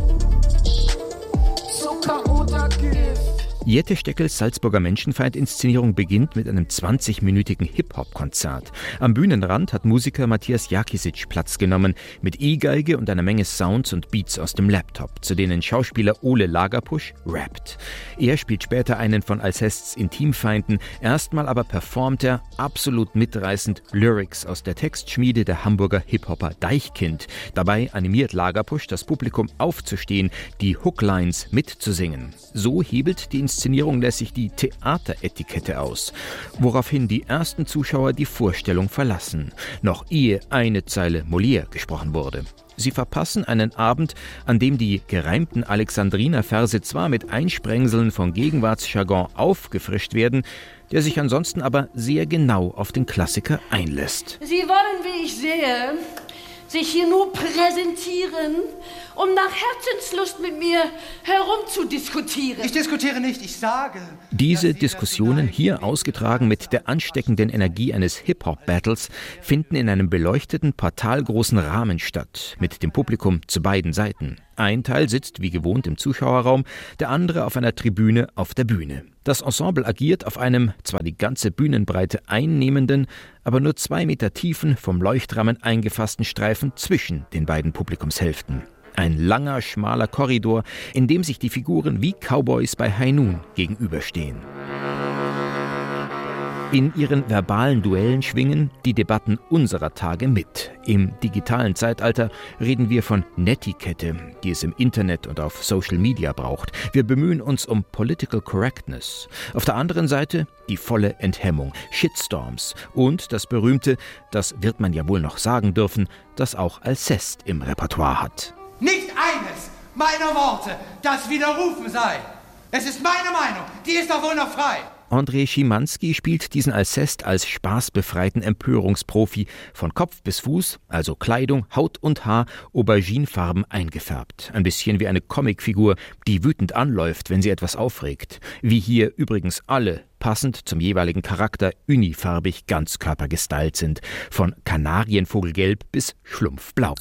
Zucker oder Gift? Jette Steckels Salzburger Menschenfeind-Inszenierung beginnt mit einem zwanzigminütigen Hip-Hop-Konzert. Am Bühnenrand hat Musiker Matthias Jakisic Platz genommen, mit E-Geige und einer Menge Sounds und Beats aus dem Laptop, zu denen Schauspieler Ole Lagerpusch rappt. Er spielt später einen von Alcestes Intimfeinden, erstmal aber performt er, absolut mitreißend, Lyrics aus der Textschmiede der Hamburger Hip-Hopper Deichkind. Dabei animiert Lagerpusch das Publikum aufzustehen, die Hooklines mitzusingen. So hebelt die Inszenierung lässig die Theateretikette aus, woraufhin die ersten Zuschauer die Vorstellung verlassen, noch ehe eine Zeile Molière gesprochen wurde. Sie verpassen einen Abend, an dem die gereimten Alexandriner-Verse zwar mit Einsprengseln von Gegenwartsjargon aufgefrischt werden, der sich ansonsten aber sehr genau auf den Klassiker einlässt. Sie wollen, wie ich sehe, sich hier nur präsentieren, um nach Herzenslust mit mir herumzudiskutieren. Ich diskutiere nicht, ich sage. Diese Diskussionen, hier ausgetragen mit der ansteckenden Energie eines Hip-Hop-Battles, finden in einem beleuchteten, portalgroßen Rahmen statt, mit dem Publikum zu beiden Seiten. Ein Teil sitzt wie gewohnt im Zuschauerraum, der andere auf einer Tribüne auf der Bühne. Das Ensemble agiert auf einem zwar die ganze Bühnenbreite einnehmenden, aber nur zwei Meter tiefen, vom Leuchtrahmen eingefassten Streifen zwischen den beiden Publikumshälften. Ein langer, schmaler Korridor, in dem sich die Figuren wie Cowboys bei High Noon gegenüberstehen. In ihren verbalen Duellen schwingen die Debatten unserer Tage mit. Im digitalen Zeitalter reden wir von Netiquette, die es im Internet und auf Social Media braucht. Wir bemühen uns um Political Correctness. Auf der anderen Seite die volle Enthemmung, Shitstorms und das berühmte, das wird man ja wohl noch sagen dürfen, das auch Alceste im Repertoire hat. Nicht eines meiner Worte, das widerrufen sei. Es ist meine Meinung, die ist doch wohl noch frei. André Schimanski spielt diesen Alceste als spaßbefreiten Empörungsprofi, von Kopf bis Fuß, also Kleidung, Haut und Haar, auberginefarben eingefärbt. Ein bisschen wie eine Comicfigur, die wütend anläuft, wenn sie etwas aufregt. Wie hier übrigens alle, passend zum jeweiligen Charakter, unifarbig ganzkörper gestylt sind, von Kanarienvogelgelb bis Schlumpfblau.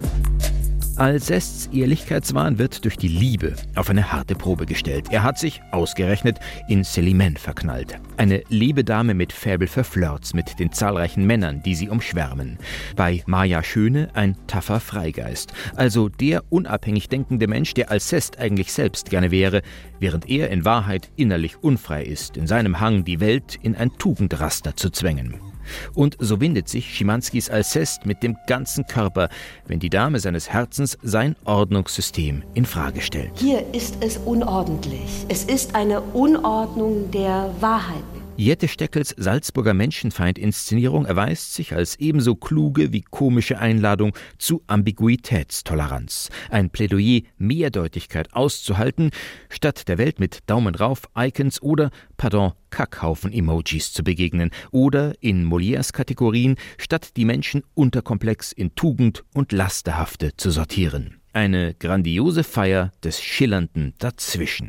Alcestes Ehrlichkeitswahn wird durch die Liebe auf eine harte Probe gestellt. Er hat sich, ausgerechnet, in Célimène verknallt. Eine Lebedame mit Faible für Flirts mit den zahlreichen Männern, die sie umschwärmen. Bei Maja Schöne ein taffer Freigeist. Also der unabhängig denkende Mensch, der Alceste eigentlich selbst gerne wäre, während er in Wahrheit innerlich unfrei ist, in seinem Hang, die Welt in ein Tugendraster zu zwängen. Und so windet sich Schimanskis Alceste mit dem ganzen Körper, wenn die Dame seines Herzens sein Ordnungssystem in Frage stellt. Hier ist es unordentlich. Es ist eine Unordnung der Wahrheiten. Jette Steckels Salzburger Menschenfeind-Inszenierung erweist sich als ebenso kluge wie komische Einladung zu Ambiguitätstoleranz. Ein Plädoyer, Mehrdeutigkeit auszuhalten, statt der Welt mit Daumen rauf, Icons oder, pardon, Kackhaufen-Emojis zu begegnen. Oder in Molières Kategorien, statt die Menschen unterkomplex in Tugend und Lasterhafte zu sortieren. Eine grandiose Feier des schillernden Dazwischen.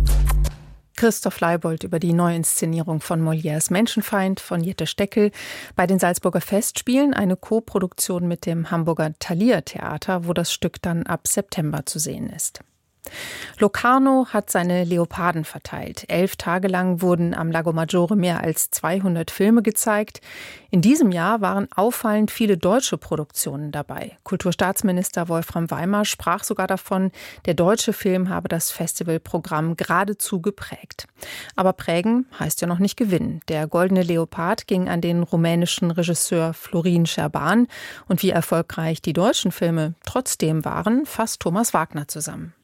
Christoph Leibold über die Neuinszenierung von Molières Menschenfeind von Jette Steckel bei den Salzburger Festspielen, eine Co-Produktion mit dem Hamburger Thalia Theater, wo das Stück dann ab September zu sehen ist. Locarno hat seine Leoparden verteilt. Elf Tage lang wurden am Lago Maggiore mehr als zweihundert Filme gezeigt. In diesem Jahr waren auffallend viele deutsche Produktionen dabei. Kulturstaatsminister Wolfram Weimar sprach sogar davon, der deutsche Film habe das Festivalprogramm geradezu geprägt. Aber prägen heißt ja noch nicht gewinnen. Der Goldene Leopard ging an den rumänischen Regisseur Florin Scherban. Und wie erfolgreich die deutschen Filme trotzdem waren, fasst Thomas Wagner zusammen.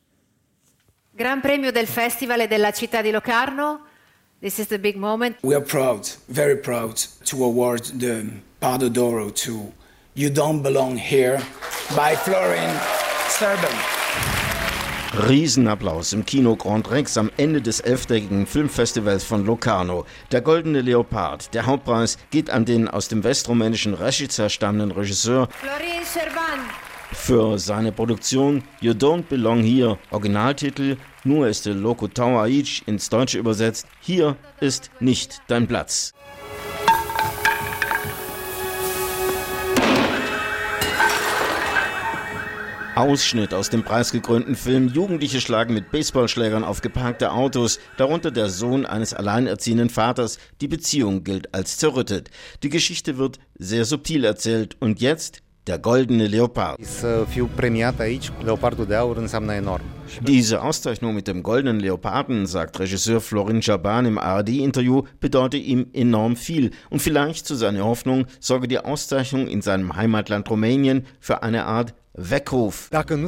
Gran Premio del Festival della Città di Locarno. This is the big moment. We are proud, very proud, to award the Pardo d'Oro to You Don't Belong Here by Florin Scherban. Riesenapplaus im Kino Grand Rex am Ende des elftägigen Filmfestivals von Locarno. Der Goldene Leopard, der Hauptpreis, geht an den aus dem westrumänischen Rashica stammenden Regisseur Florin Scherban. Für seine Produktion You Don't Belong Here, Originaltitel Nur este loco tau aici, ins Deutsche übersetzt, hier ist nicht dein Platz. Ausschnitt aus dem preisgekrönten Film. Jugendliche schlagen mit Baseballschlägern auf geparkte Autos, darunter der Sohn eines alleinerziehenden Vaters. Die Beziehung gilt als zerrüttet. Die Geschichte wird sehr subtil erzählt und jetzt der Goldene Leopard. Diese Auszeichnung mit dem Goldenen Leoparden, sagt Regisseur Florin Scherban im A R D-Interview, bedeutet ihm enorm viel. Und vielleicht, zu seiner Hoffnung, sorge die Auszeichnung in seinem Heimatland Rumänien für eine Art Weckruf.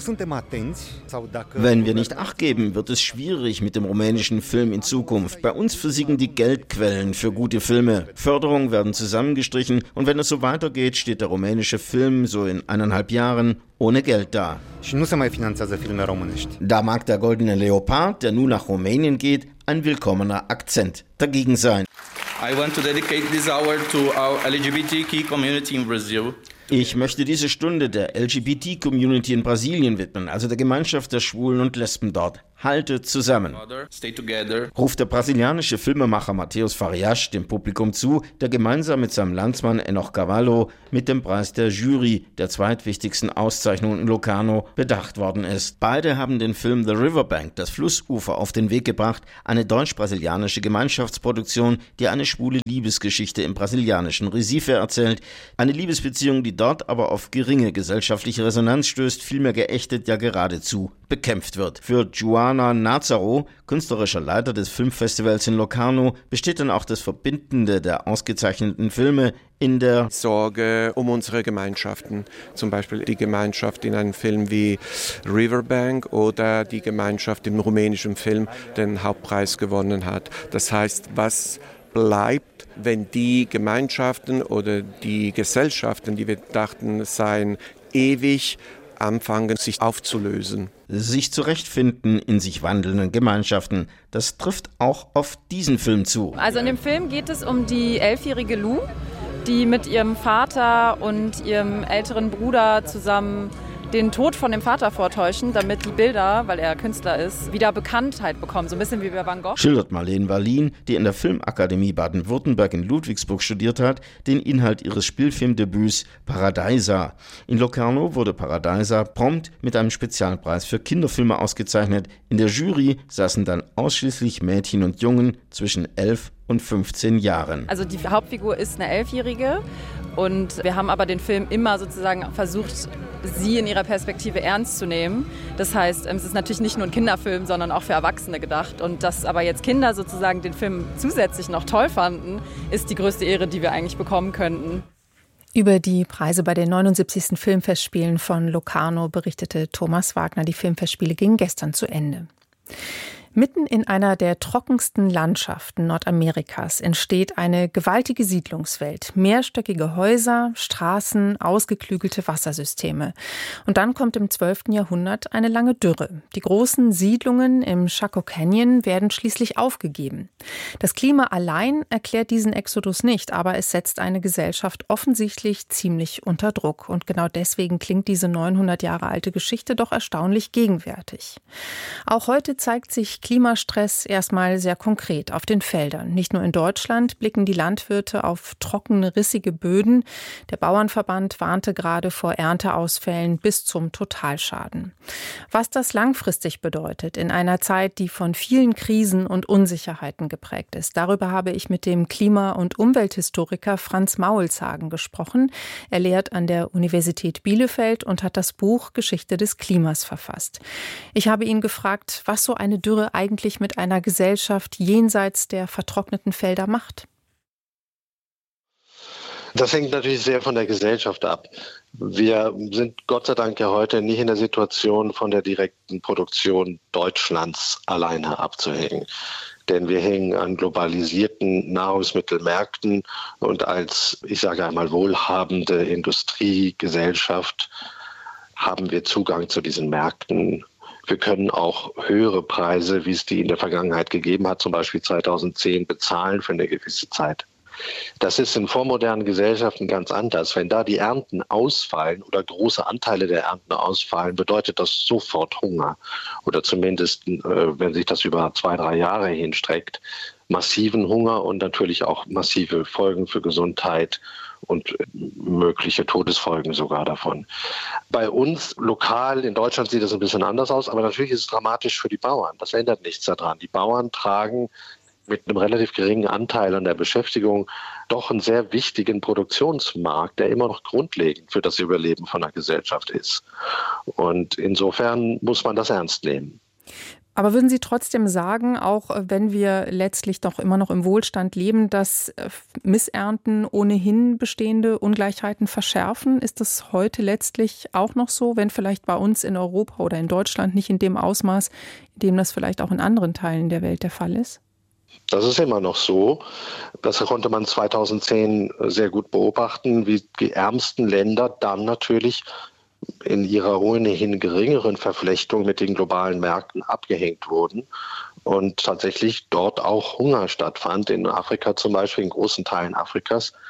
Wenn wir nicht Acht geben, wird es schwierig mit dem rumänischen Film in Zukunft. Bei uns versiegen die Geldquellen für gute Filme. Förderungen werden zusammengestrichen und wenn es so weitergeht, steht der rumänische Film so in eineinhalb Jahren ohne Geld da. Da mag der Goldene Leopard, der nun nach Rumänien geht, ein willkommener Akzent dagegen sein. I want to dedicate this hour to our L G B T Q community in Brazil. Ich möchte diese Stunde der L G B T-Community in Brasilien widmen, also der Gemeinschaft der Schwulen und Lesben dort. Haltet zusammen, ruft der brasilianische Filmemacher Matheus Farias dem Publikum zu, der gemeinsam mit seinem Landsmann Enoch Cavallo mit dem Preis der Jury, der zweitwichtigsten Auszeichnung in Locarno, bedacht worden ist. Beide haben den Film The Riverbank, das Flussufer, auf den Weg gebracht, eine deutsch-brasilianische Gemeinschaftsproduktion, die eine schwule Liebesgeschichte im brasilianischen Recife erzählt. Eine Liebesbeziehung, die dort aber auf geringe gesellschaftliche Resonanz stößt, vielmehr geächtet, ja geradezu bekämpft wird. Für Joana Nazaro, künstlerischer Leiter des Filmfestivals in Locarno, besteht dann auch das Verbindende der ausgezeichneten Filme in der Sorge um unsere Gemeinschaften. Zum Beispiel die Gemeinschaft in einem Film wie Riverbank oder die Gemeinschaft im rumänischen Film, der den Hauptpreis gewonnen hat. Das heißt, was bleibt, wenn die Gemeinschaften oder die Gesellschaften, die wir dachten, seien ewig, anfangen, sich aufzulösen. Sich zurechtfinden in sich wandelnden Gemeinschaften. Das trifft auch auf diesen Film zu. Also in dem Film geht es um die elfjährige Lou, die mit ihrem Vater und ihrem älteren Bruder zusammen den Tod von dem Vater vortäuschen, damit die Bilder, weil er Künstler ist, wieder Bekanntheit bekommen. So ein bisschen wie bei Van Gogh. Schildert Marlene Wallin, die in der Filmakademie Baden-Württemberg in Ludwigsburg studiert hat, den Inhalt ihres Spielfilmdebüts Paradisa. In Locarno wurde Paradisa prompt mit einem Spezialpreis für Kinderfilme ausgezeichnet. In der Jury saßen dann ausschließlich Mädchen und Jungen zwischen elf und fünfzehn Jahren. Also die Hauptfigur ist eine Elfjährige und wir haben aber den Film immer sozusagen versucht, sie in ihrer Perspektive ernst zu nehmen. Das heißt, es ist natürlich nicht nur ein Kinderfilm, sondern auch für Erwachsene gedacht. Und dass aber jetzt Kinder sozusagen den Film zusätzlich noch toll fanden, ist die größte Ehre, die wir eigentlich bekommen könnten. Über die Preise bei den neunundsiebzigsten Filmfestspielen von Locarno berichtete Thomas Wagner. Die Filmfestspiele gingen gestern zu Ende. Mitten in einer der trockensten Landschaften Nordamerikas entsteht eine gewaltige Siedlungswelt. Mehrstöckige Häuser, Straßen, ausgeklügelte Wassersysteme. Und dann kommt im zwölften Jahrhundert eine lange Dürre. Die großen Siedlungen im Chaco Canyon werden schließlich aufgegeben. Das Klima allein erklärt diesen Exodus nicht, aber es setzt eine Gesellschaft offensichtlich ziemlich unter Druck. Und genau deswegen klingt diese neunhundert Jahre alte Geschichte doch erstaunlich gegenwärtig. Auch heute zeigt sich Klimastress erstmal sehr konkret auf den Feldern. Nicht nur in Deutschland blicken die Landwirte auf trockene, rissige Böden. Der Bauernverband warnte gerade vor Ernteausfällen bis zum Totalschaden. Was das langfristig bedeutet in einer Zeit, die von vielen Krisen und Unsicherheiten geprägt ist, darüber habe ich mit dem Klima- und Umwelthistoriker Franz Maulzagen gesprochen. Er lehrt an der Universität Bielefeld und hat das Buch Geschichte des Klimas verfasst. Ich habe ihn gefragt, was so eine Dürre eigentlich mit einer Gesellschaft jenseits der vertrockneten Felder macht? Das hängt natürlich sehr von der Gesellschaft ab. Wir sind Gott sei Dank ja heute nicht in der Situation, von der direkten Produktion Deutschlands alleine abzuhängen. Denn wir hängen an globalisierten Nahrungsmittelmärkten und als, ich sage einmal, wohlhabende Industriegesellschaft haben wir Zugang zu diesen Märkten. Wir können auch höhere Preise, wie es die in der Vergangenheit gegeben hat, zum Beispiel zweitausendzehn, bezahlen für eine gewisse Zeit. Das ist in vormodernen Gesellschaften ganz anders. Wenn da die Ernten ausfallen oder große Anteile der Ernten ausfallen, bedeutet das sofort Hunger. Oder zumindest, wenn sich das über zwei, drei Jahre hinstreckt, massiven Hunger und natürlich auch massive Folgen für Gesundheit und mögliche Todesfolgen sogar davon. Bei uns lokal in Deutschland sieht das ein bisschen anders aus, aber natürlich ist es dramatisch für die Bauern. Das ändert nichts daran. Die Bauern tragen mit einem relativ geringen Anteil an der Beschäftigung doch einen sehr wichtigen Produktionsmarkt, der immer noch grundlegend für das Überleben von einer Gesellschaft ist. Und insofern muss man das ernst nehmen. Aber würden Sie trotzdem sagen, auch wenn wir letztlich doch immer noch im Wohlstand leben, dass Missernten ohnehin bestehende Ungleichheiten verschärfen? Ist das heute letztlich auch noch so, wenn vielleicht bei uns in Europa oder in Deutschland nicht in dem Ausmaß, in dem das vielleicht auch in anderen Teilen der Welt der Fall ist? Das ist immer noch so. Das konnte man zweitausendzehn sehr gut beobachten, wie die ärmsten Länder dann natürlich in ihrer ohnehin geringeren Verflechtung mit den globalen Märkten abgehängt wurden und tatsächlich dort auch Hunger stattfand. In Afrika zum Beispiel, in großen Teilen Afrikas,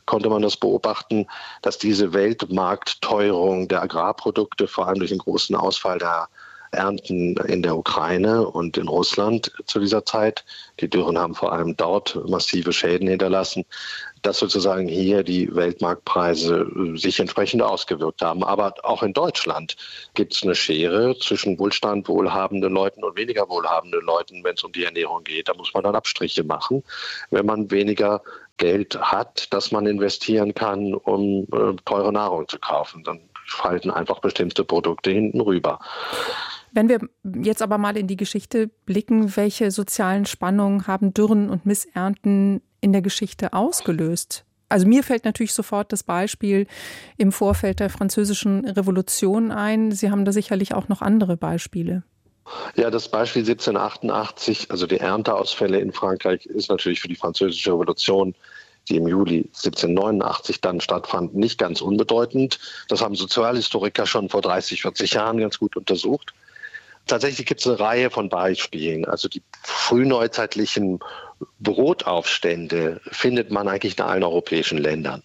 konnte man das beobachten, dass diese Weltmarktteuerung der Agrarprodukte, vor allem durch den großen Ausfall der Ernten in der Ukraine und in Russland zu dieser Zeit, die Dürren haben vor allem dort massive Schäden hinterlassen, dass sozusagen hier die Weltmarktpreise sich entsprechend ausgewirkt haben. Aber auch in Deutschland gibt es eine Schere zwischen Wohlstand, wohlhabenden Leuten und weniger wohlhabenden Leuten, wenn es um die Ernährung geht. Da muss man dann Abstriche machen, wenn man weniger Geld hat, das man investieren kann, um äh, teure Nahrung zu kaufen. Dann fallen einfach bestimmte Produkte hinten rüber. Wenn wir jetzt aber mal in die Geschichte blicken, welche sozialen Spannungen haben Dürren und Missernten in der Geschichte ausgelöst? Also mir fällt natürlich sofort das Beispiel im Vorfeld der Französischen Revolution ein. Sie haben da sicherlich auch noch andere Beispiele. Ja, das Beispiel siebzehnhundertachtundachtzig, also die Ernteausfälle in Frankreich, ist natürlich für die Französische Revolution, die im Juli siebzehnhundertneunundachtzig dann stattfand, nicht ganz unbedeutend. Das haben Sozialhistoriker schon vor dreißig, vierzig Jahren ganz gut untersucht. Tatsächlich gibt es eine Reihe von Beispielen. Also die frühneuzeitlichen Brotaufstände findet man eigentlich in allen europäischen Ländern.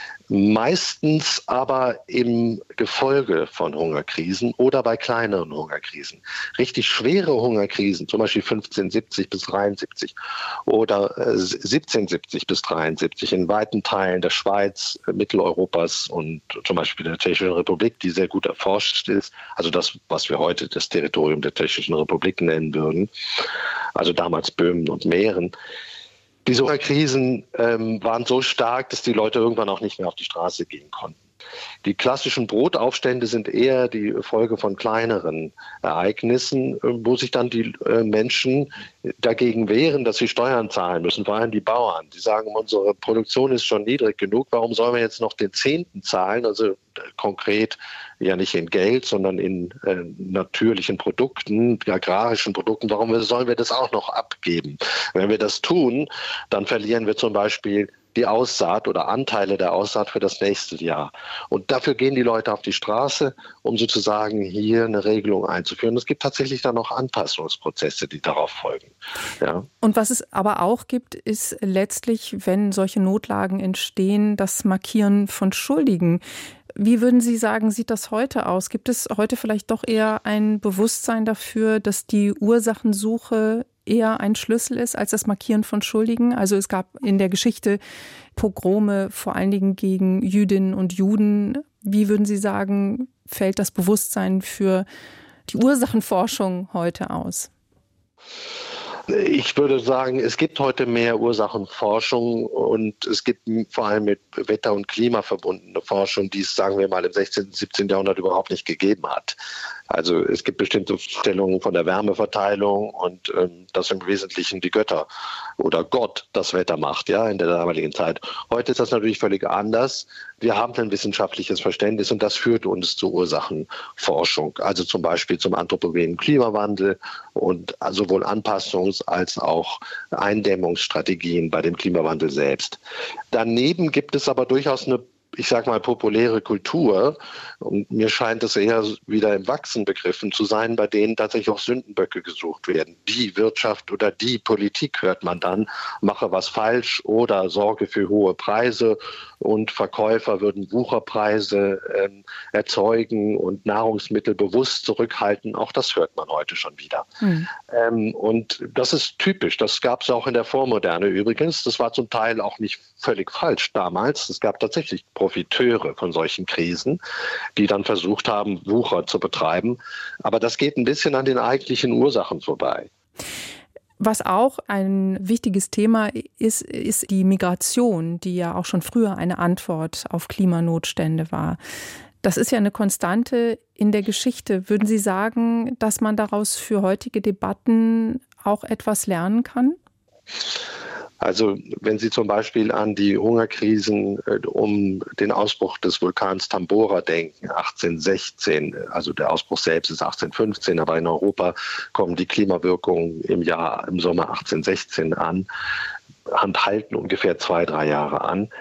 Meistens aber im Gefolge von Hungerkrisen oder bei kleineren Hungerkrisen. Richtig schwere Hungerkrisen, zum Beispiel fünfzehnhundertsiebzig bis dreiundsiebzig oder äh, siebzehnhundertsiebzig bis dreiundsiebzig in weiten Teilen der Schweiz, äh, Mitteleuropas und zum Beispiel der Tschechischen Republik, die sehr gut erforscht ist. Also das, was wir heute das Territorium der Tschechischen Republik nennen würden. Also damals Böhmen und Mähren. Diese Hungerkrisen ähm, waren so stark, dass die Leute irgendwann auch nicht mehr auf die Straße gehen konnten. Die klassischen Brotaufstände sind eher die Folge von kleineren Ereignissen, wo sich dann die Menschen dagegen wehren, dass sie Steuern zahlen müssen, vor allem die Bauern. Die sagen, unsere Produktion ist schon niedrig genug, warum sollen wir jetzt noch den Zehnten zahlen? Also konkret ja nicht in Geld, sondern in äh, natürlichen Produkten, agrarischen Produkten. Warum sollen wir das auch noch abgeben? Wenn wir das tun, dann verlieren wir zum Beispiel die Aussaat oder Anteile der Aussaat für das nächste Jahr. Und dafür gehen die Leute auf die Straße, um sozusagen hier eine Regelung einzuführen. Es gibt tatsächlich dann noch Anpassungsprozesse, die darauf folgen. Ja. Und was es aber auch gibt, ist letztlich, wenn solche Notlagen entstehen, das Markieren von Schuldigen. Wie würden Sie sagen, sieht das heute aus? Gibt es heute vielleicht doch eher ein Bewusstsein dafür, dass die Ursachensuche eher ein Schlüssel ist als das Markieren von Schuldigen? Also es gab in der Geschichte Pogrome, vor allen Dingen gegen Jüdinnen und Juden. Wie würden Sie sagen, fällt das Bewusstsein für die Ursachenforschung heute aus? Ich würde sagen, es gibt heute mehr Ursachenforschung und es gibt vor allem mit Wetter- und Klima verbundene Forschung, die es, sagen wir mal, im sechzehnten, siebzehnten Jahrhundert überhaupt nicht gegeben hat. Also es gibt bestimmte Stellungen von der Wärmeverteilung und ähm, dass im Wesentlichen die Götter oder Gott das Wetter macht, ja, in der damaligen Zeit. Heute ist das natürlich völlig anders. Wir haben ein wissenschaftliches Verständnis und das führt uns zur Ursachenforschung, also zum Beispiel zum anthropogenen Klimawandel und sowohl Anpassungs- als auch Eindämmungsstrategien bei dem Klimawandel selbst. Daneben gibt es aber durchaus eine, ich sage mal, populäre Kultur, und mir scheint es eher wieder im Wachsen begriffen zu sein, bei denen tatsächlich auch Sündenböcke gesucht werden. Die Wirtschaft oder die Politik, hört man dann, mache was falsch oder sorge für hohe Preise und Verkäufer würden Wucherpreise äh, erzeugen und Nahrungsmittel bewusst zurückhalten. Auch das hört man heute schon wieder. Mhm. Ähm, und das ist typisch. Das gab es auch in der Vormoderne übrigens. Das war zum Teil auch nicht völlig falsch damals. Es gab tatsächlich Profiteure von solchen Krisen, die dann versucht haben, Wucher zu betreiben. Aber das geht ein bisschen an den eigentlichen Ursachen vorbei. Was auch ein wichtiges Thema ist, ist die Migration, die ja auch schon früher eine Antwort auf Klimanotstände war. Das ist ja eine Konstante in der Geschichte. Würden Sie sagen, dass man daraus für heutige Debatten auch etwas lernen kann? Also wenn Sie zum Beispiel an die Hungerkrisen äh, um den Ausbruch des Vulkans Tambora denken, achtzehnhundertsechzehn, also der Ausbruch selbst ist achtzehnhundertfünfzehn, aber in Europa kommen die Klimawirkungen im Jahr, im Sommer achtzehnhundertsechzehn an, halten ungefähr zwei, drei Jahre an.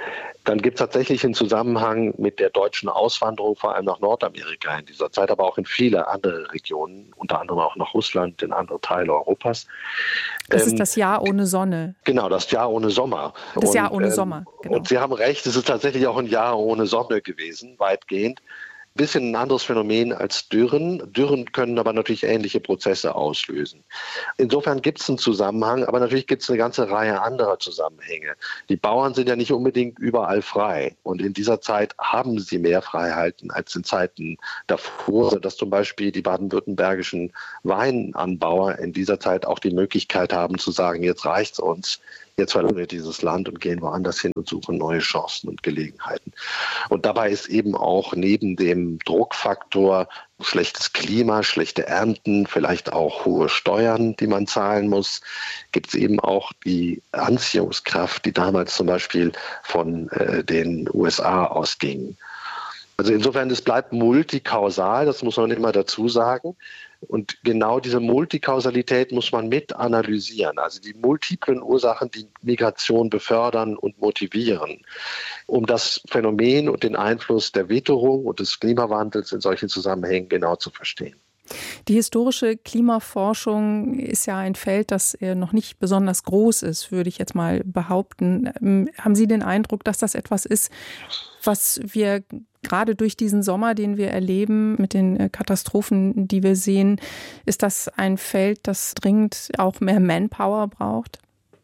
Dann gibt es tatsächlich einen Zusammenhang mit der deutschen Auswanderung, vor allem nach Nordamerika in dieser Zeit, aber auch in viele andere Regionen, unter anderem auch nach Russland, in andere Teile Europas. Das ähm, ist das Jahr ohne Sonne. Genau, das Jahr ohne Sommer. Das und, Jahr ohne ähm, Sommer, genau. Und Sie haben recht, es ist tatsächlich auch ein Jahr ohne Sonne gewesen, weitgehend. Bisschen ein anderes Phänomen als Dürren. Dürren können aber natürlich ähnliche Prozesse auslösen. Insofern gibt es einen Zusammenhang, aber natürlich gibt es eine ganze Reihe anderer Zusammenhänge. Die Bauern sind ja nicht unbedingt überall frei. Und in dieser Zeit haben sie mehr Freiheiten als in Zeiten davor, sodass zum Beispiel die baden-württembergischen Weinanbauer in dieser Zeit auch die Möglichkeit haben zu sagen, jetzt reicht's uns. Jetzt verlassen wir dieses Land und gehen woanders hin und suchen neue Chancen und Gelegenheiten. Und dabei ist eben auch neben dem Druckfaktor schlechtes Klima, schlechte Ernten, vielleicht auch hohe Steuern, die man zahlen muss, gibt es eben auch die Anziehungskraft, die damals zum Beispiel von äh, den U S A ausging. Also insofern, es bleibt multikausal, das muss man immer dazu sagen. Und genau diese Multikausalität muss man mit analysieren, also die multiplen Ursachen, die Migration befördern und motivieren, um das Phänomen und den Einfluss der Witterung und des Klimawandels in solchen Zusammenhängen genau zu verstehen. Die historische Klimaforschung ist ja ein Feld, das noch nicht besonders groß ist, würde ich jetzt mal behaupten. Haben Sie den Eindruck, dass das etwas ist, was wir gerade durch diesen Sommer, den wir erleben, mit den Katastrophen, die wir sehen, ist das ein Feld, das dringend auch mehr Manpower braucht?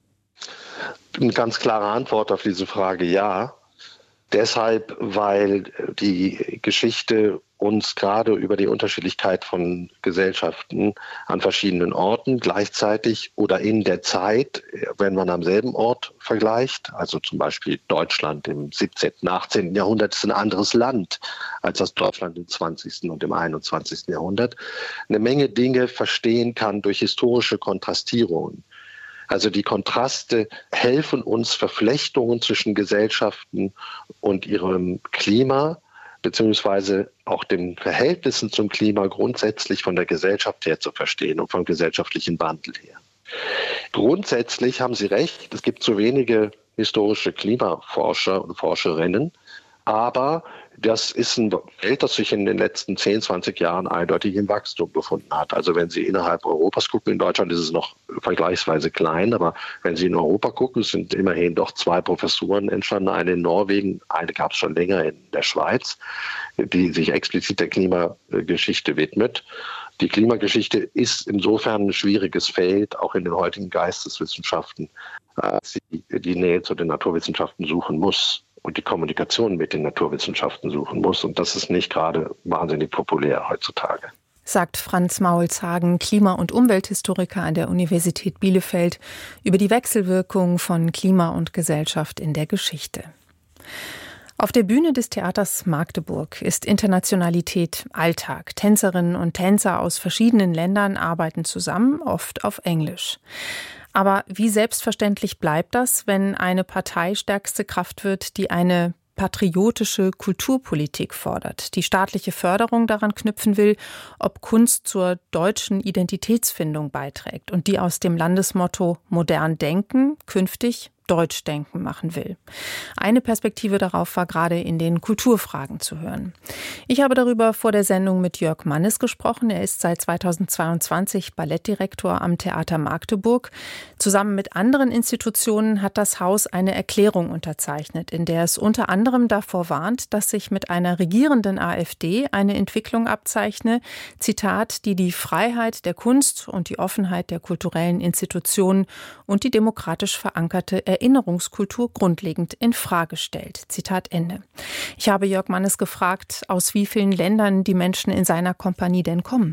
Eine ganz klare Antwort auf diese Frage, ja. Deshalb, weil die Geschichte uns gerade über die Unterschiedlichkeit von Gesellschaften an verschiedenen Orten gleichzeitig oder in der Zeit, wenn man am selben Ort vergleicht, also zum Beispiel Deutschland im siebzehnten, achtzehnten Jahrhundert ist ein anderes Land als das Deutschland im zwanzigsten und im einundzwanzigsten Jahrhundert, eine Menge Dinge verstehen kann durch historische Kontrastierungen. Also die Kontraste helfen uns, Verflechtungen zwischen Gesellschaften und ihrem Klima beziehungsweise auch den Verhältnissen zum Klima grundsätzlich von der Gesellschaft her zu verstehen und vom gesellschaftlichen Wandel her. Grundsätzlich haben Sie recht, es gibt zu wenige historische Klimaforscher und Forscherinnen, aber das ist ein Feld, das sich in den letzten zehn, zwanzig Jahren eindeutig im Wachstum befunden hat. Also wenn Sie innerhalb Europas gucken, in Deutschland ist es noch vergleichsweise klein, aber wenn Sie in Europa gucken, sind immerhin doch zwei Professuren entstanden, eine in Norwegen, eine gab es schon länger in der Schweiz, die sich explizit der Klimageschichte widmet. Die Klimageschichte ist insofern ein schwieriges Feld, auch in den heutigen Geisteswissenschaften, als sie die Nähe zu den Naturwissenschaften suchen muss und die Kommunikation mit den Naturwissenschaften suchen muss. Und das ist nicht gerade wahnsinnig populär heutzutage. Sagt Franz Maulshagen, Klima- und Umwelthistoriker an der Universität Bielefeld, über die Wechselwirkung von Klima und Gesellschaft in der Geschichte. Auf der Bühne des Theaters Magdeburg ist Internationalität Alltag. Tänzerinnen und Tänzer aus verschiedenen Ländern arbeiten zusammen, oft auf Englisch. Aber wie selbstverständlich bleibt das, wenn eine Partei stärkste Kraft wird, die eine patriotische Kulturpolitik fordert, die staatliche Förderung daran knüpfen will, ob Kunst zur deutschen Identitätsfindung beiträgt und die aus dem Landesmotto modern denken künftig Deutschdenken machen will. Eine Perspektive darauf war gerade in den Kulturfragen zu hören. Ich habe darüber vor der Sendung mit Jörg Mannes gesprochen. Er ist seit zweitausendzweiundzwanzig Ballettdirektor am Theater Magdeburg. Zusammen mit anderen Institutionen hat das Haus eine Erklärung unterzeichnet, in der es unter anderem davor warnt, dass sich mit einer regierenden AfD eine Entwicklung abzeichne, Zitat, die die Freiheit der Kunst und die Offenheit der kulturellen Institutionen und die demokratisch verankerte Erinnerungskultur grundlegend in Frage stellt. Zitat Ende. Ich habe Jörg Mannes gefragt, aus wie vielen Ländern die Menschen in seiner Kompanie denn kommen.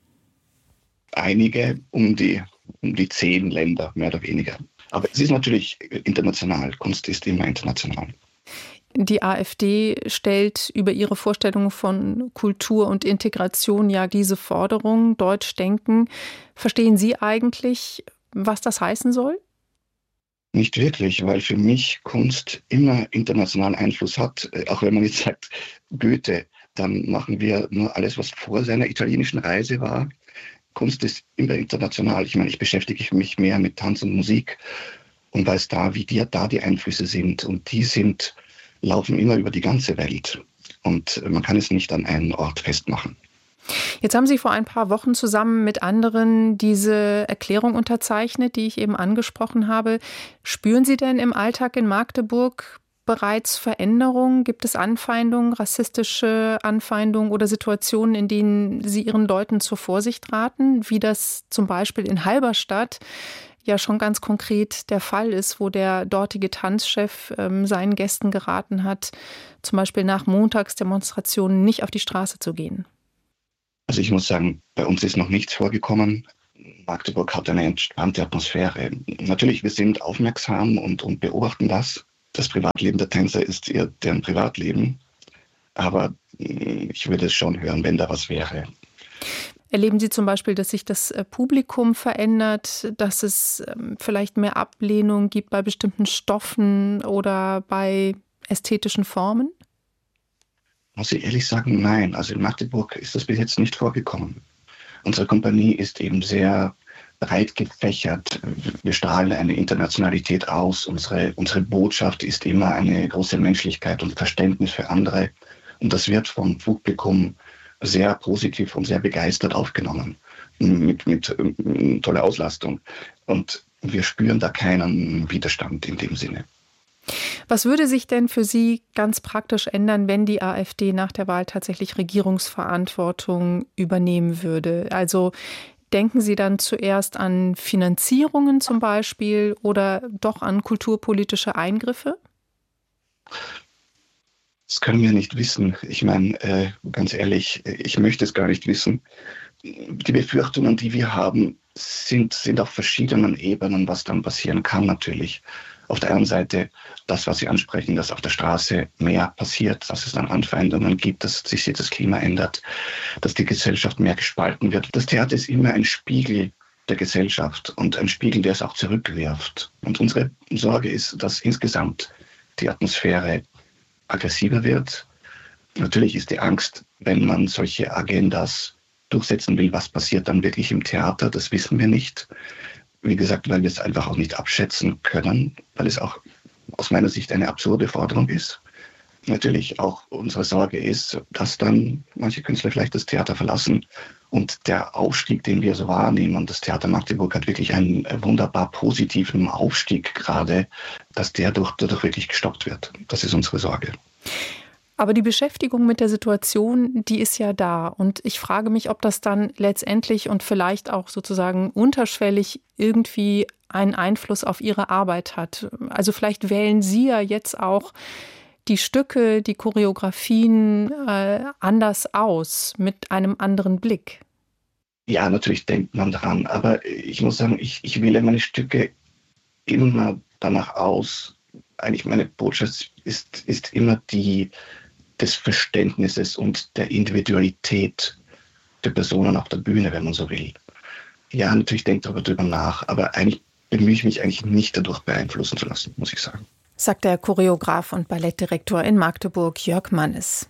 Einige, um die, um die zehn Länder, mehr oder weniger. Aber es ist natürlich international. Kunst ist immer international. Die AfD stellt über ihre Vorstellungen von Kultur und Integration ja diese Forderung, Deutschdenken. Verstehen Sie eigentlich, was das heißen soll? Nicht wirklich, weil für mich Kunst immer internationalen Einfluss hat. Auch wenn man jetzt sagt, Goethe, dann machen wir nur alles, was vor seiner italienischen Reise war. Kunst ist immer international. Ich meine, ich beschäftige mich mehr mit Tanz und Musik und weiß da, wie die, da die Einflüsse sind. Und die sind laufen immer über die ganze Welt. Und man kann es nicht an einen Ort festmachen. Jetzt haben Sie vor ein paar Wochen zusammen mit anderen diese Erklärung unterzeichnet, die ich eben angesprochen habe. Spüren Sie denn im Alltag in Magdeburg bereits Veränderungen? Gibt es Anfeindungen, rassistische Anfeindungen oder Situationen, in denen Sie Ihren Leuten zur Vorsicht raten, wie das zum Beispiel in Halberstadt ja schon ganz konkret der Fall ist, wo der dortige Tanzchef ähm, seinen Gästen geraten hat, zum Beispiel nach Montagsdemonstrationen nicht auf die Straße zu gehen? Also ich muss sagen, bei uns ist noch nichts vorgekommen. Magdeburg hat eine entspannte Atmosphäre. Natürlich, wir sind aufmerksam und, und beobachten das. Das Privatleben der Tänzer ist eher deren Privatleben. Aber ich würde es schon hören, wenn da was wäre. Erleben Sie zum Beispiel, dass sich das Publikum verändert, dass es vielleicht mehr Ablehnung gibt bei bestimmten Stoffen oder bei ästhetischen Formen? Muss ich ehrlich sagen, nein. Also in Magdeburg ist das bis jetzt nicht vorgekommen. Unsere Kompanie ist eben sehr breit gefächert. Wir strahlen eine Internationalität aus. Unsere, unsere Botschaft ist immer eine große Menschlichkeit und Verständnis für andere. Und das wird vom Publikum sehr positiv und sehr begeistert aufgenommen. Mit, mit, mit toller Auslastung. Und wir spüren da keinen Widerstand in dem Sinne. Was würde sich denn für Sie ganz praktisch ändern, wenn die AfD nach der Wahl tatsächlich Regierungsverantwortung übernehmen würde? Also denken Sie dann zuerst an Finanzierungen zum Beispiel oder doch an kulturpolitische Eingriffe? Das können wir nicht wissen. Ich meine, äh, ganz ehrlich, ich möchte es gar nicht wissen. Die Befürchtungen, die wir haben, sind, sind auf verschiedenen Ebenen, was dann passieren kann natürlich. Auf der einen Seite das, was Sie ansprechen, dass auf der Straße mehr passiert, dass es dann Anfeindungen gibt, dass sich das Klima ändert, dass die Gesellschaft mehr gespalten wird. Das Theater ist immer ein Spiegel der Gesellschaft und ein Spiegel, der es auch zurückwirft. Und unsere Sorge ist, dass insgesamt die Atmosphäre aggressiver wird. Natürlich ist die Angst, wenn man solche Agendas durchsetzen will, was passiert dann wirklich im Theater, das wissen wir nicht. Wie gesagt, weil wir es einfach auch nicht abschätzen können, weil es auch aus meiner Sicht eine absurde Forderung ist. Natürlich auch unsere Sorge ist, dass dann manche Künstler vielleicht das Theater verlassen und der Aufstieg, den wir so wahrnehmen, das Theater Magdeburg hat wirklich einen wunderbar positiven Aufstieg gerade, dass der durch, dadurch wirklich gestoppt wird. Das ist unsere Sorge. Aber die Beschäftigung mit der Situation, die ist ja da. Und ich frage mich, ob das dann letztendlich und vielleicht auch sozusagen unterschwellig irgendwie einen Einfluss auf Ihre Arbeit hat. Also vielleicht wählen Sie ja jetzt auch die Stücke, die Choreografien äh, anders aus, mit einem anderen Blick. Ja, natürlich denkt man daran. Aber ich muss sagen, ich, ich wähle meine Stücke immer danach aus. Eigentlich meine Botschaft ist, ist immer die des Verständnisses und der Individualität der Personen auf der Bühne, wenn man so will. Ja, natürlich denkt aber darüber nach, aber eigentlich bemühe ich mich eigentlich nicht dadurch beeinflussen zu lassen, muss ich sagen. Sagt der Choreograf und Ballettdirektor in Magdeburg Jörg Mannes.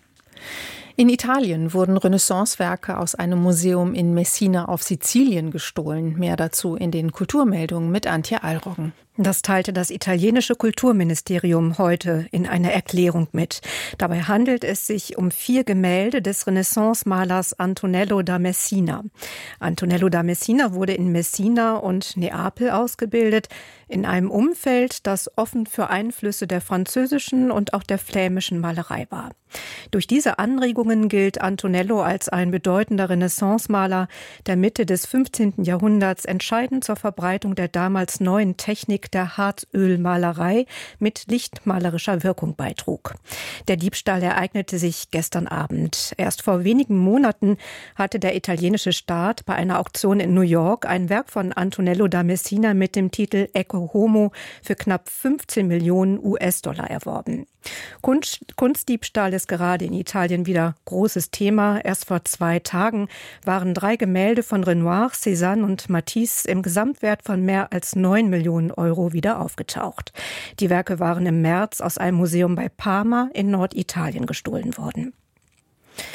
In Italien wurden Renaissancewerke aus einem Museum in Messina auf Sizilien gestohlen. Mehr dazu in den Kulturmeldungen mit Antje Allroggen. Das teilte das italienische Kulturministerium heute in einer Erklärung mit. Dabei handelt es sich um vier Gemälde des Renaissance-Malers Antonello da Messina. Antonello da Messina wurde in Messina und Neapel ausgebildet, in einem Umfeld, das offen für Einflüsse der französischen und auch der flämischen Malerei war. Durch diese Anregungen gilt Antonello als ein bedeutender Renaissance-Maler, der Mitte des fünfzehnten Jahrhunderts entscheidend zur Verbreitung der damals neuen Technik der Harzölmalerei mit lichtmalerischer Wirkung beitrug. Der Diebstahl ereignete sich gestern Abend. Erst vor wenigen Monaten hatte der italienische Staat bei einer Auktion in New York ein Werk von Antonello da Messina mit dem Titel Ecce Homo für knapp fünfzehn Millionen U S-Dollar erworben. Kunst, Kunstdiebstahl ist gerade in Italien wieder großes Thema. Erst vor zwei Tagen waren drei Gemälde von Renoir, Cézanne und Matisse im Gesamtwert von mehr als neun Millionen Euro wieder aufgetaucht. Die Werke waren im März aus einem Museum bei Parma in Norditalien gestohlen worden.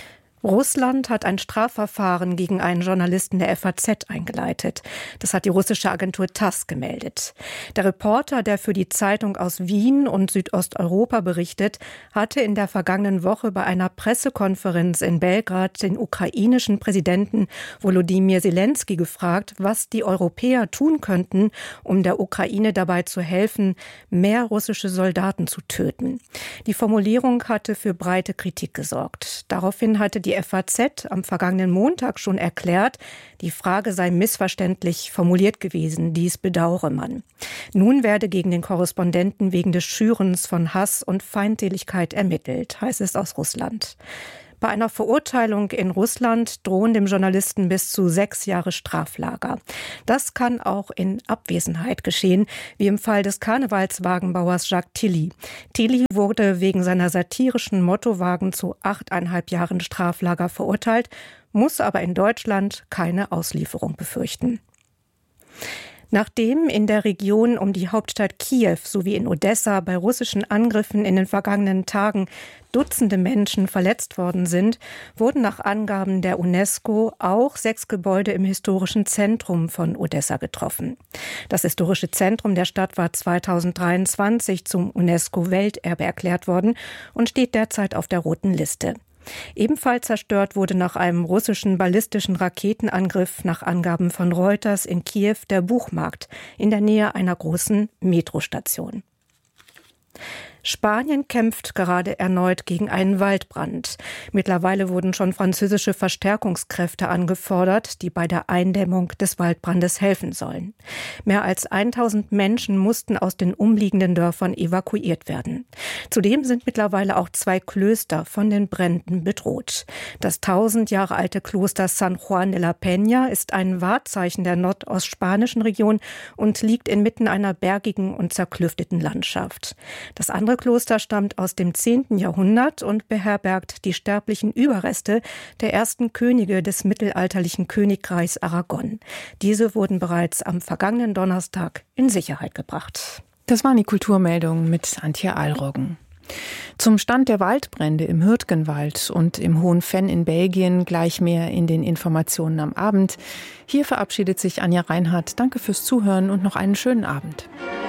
Russland hat ein Strafverfahren gegen einen Journalisten der F A Z eingeleitet. Das hat die russische Agentur TASS gemeldet. Der Reporter, der für die Zeitung aus Wien und Südosteuropa berichtet, hatte in der vergangenen Woche bei einer Pressekonferenz in Belgrad den ukrainischen Präsidenten Volodymyr Zelensky gefragt, was die Europäer tun könnten, um der Ukraine dabei zu helfen, mehr russische Soldaten zu töten. Die Formulierung hatte für breite Kritik gesorgt. Daraufhin hatte die F A Z am vergangenen Montag schon erklärt, die Frage sei missverständlich formuliert gewesen, dies bedauere man. Nun werde gegen den Korrespondenten wegen des Schürens von Hass und Feindseligkeit ermittelt, heißt es aus Russland. Bei einer Verurteilung in Russland drohen dem Journalisten bis zu sechs Jahre Straflager. Das kann auch in Abwesenheit geschehen, wie im Fall des Karnevalswagenbauers Jacques Tilly. Tilly wurde wegen seiner satirischen Mottowagen zu achteinhalb Jahren Straflager verurteilt, muss aber in Deutschland keine Auslieferung befürchten. Nachdem in der Region um die Hauptstadt Kiew sowie in Odessa bei russischen Angriffen in den vergangenen Tagen Dutzende Menschen verletzt worden sind, wurden nach Angaben der UNESCO auch sechs Gebäude im historischen Zentrum von Odessa getroffen. Das historische Zentrum der Stadt war zweitausenddreiundzwanzig zum UNESCO-Welterbe erklärt worden und steht derzeit auf der roten Liste. Ebenfalls zerstört wurde nach einem russischen ballistischen Raketenangriff nach Angaben von Reuters in Kiew der Buchmarkt in der Nähe einer großen Metrostation. Spanien kämpft gerade erneut gegen einen Waldbrand. Mittlerweile wurden schon französische Verstärkungskräfte angefordert, die bei der Eindämmung des Waldbrandes helfen sollen. Mehr als tausend Menschen mussten aus den umliegenden Dörfern evakuiert werden. Zudem sind mittlerweile auch zwei Klöster von den Bränden bedroht. Das tausend Jahre alte Kloster San Juan de la Peña ist ein Wahrzeichen der nordostspanischen Region und liegt inmitten einer bergigen und zerklüfteten Landschaft. Das andere Kloster stammt aus dem zehnten Jahrhundert und beherbergt die sterblichen Überreste der ersten Könige des mittelalterlichen Königreichs Aragon. Diese wurden bereits am vergangenen Donnerstag in Sicherheit gebracht. Das waren die Kulturmeldungen mit Antje Alroggen. Zum Stand der Waldbrände im Hürtgenwald und im Hohen Venn in Belgien gleich mehr in den Informationen am Abend. Hier verabschiedet sich Anja Reinhardt. Danke fürs Zuhören und noch einen schönen Abend.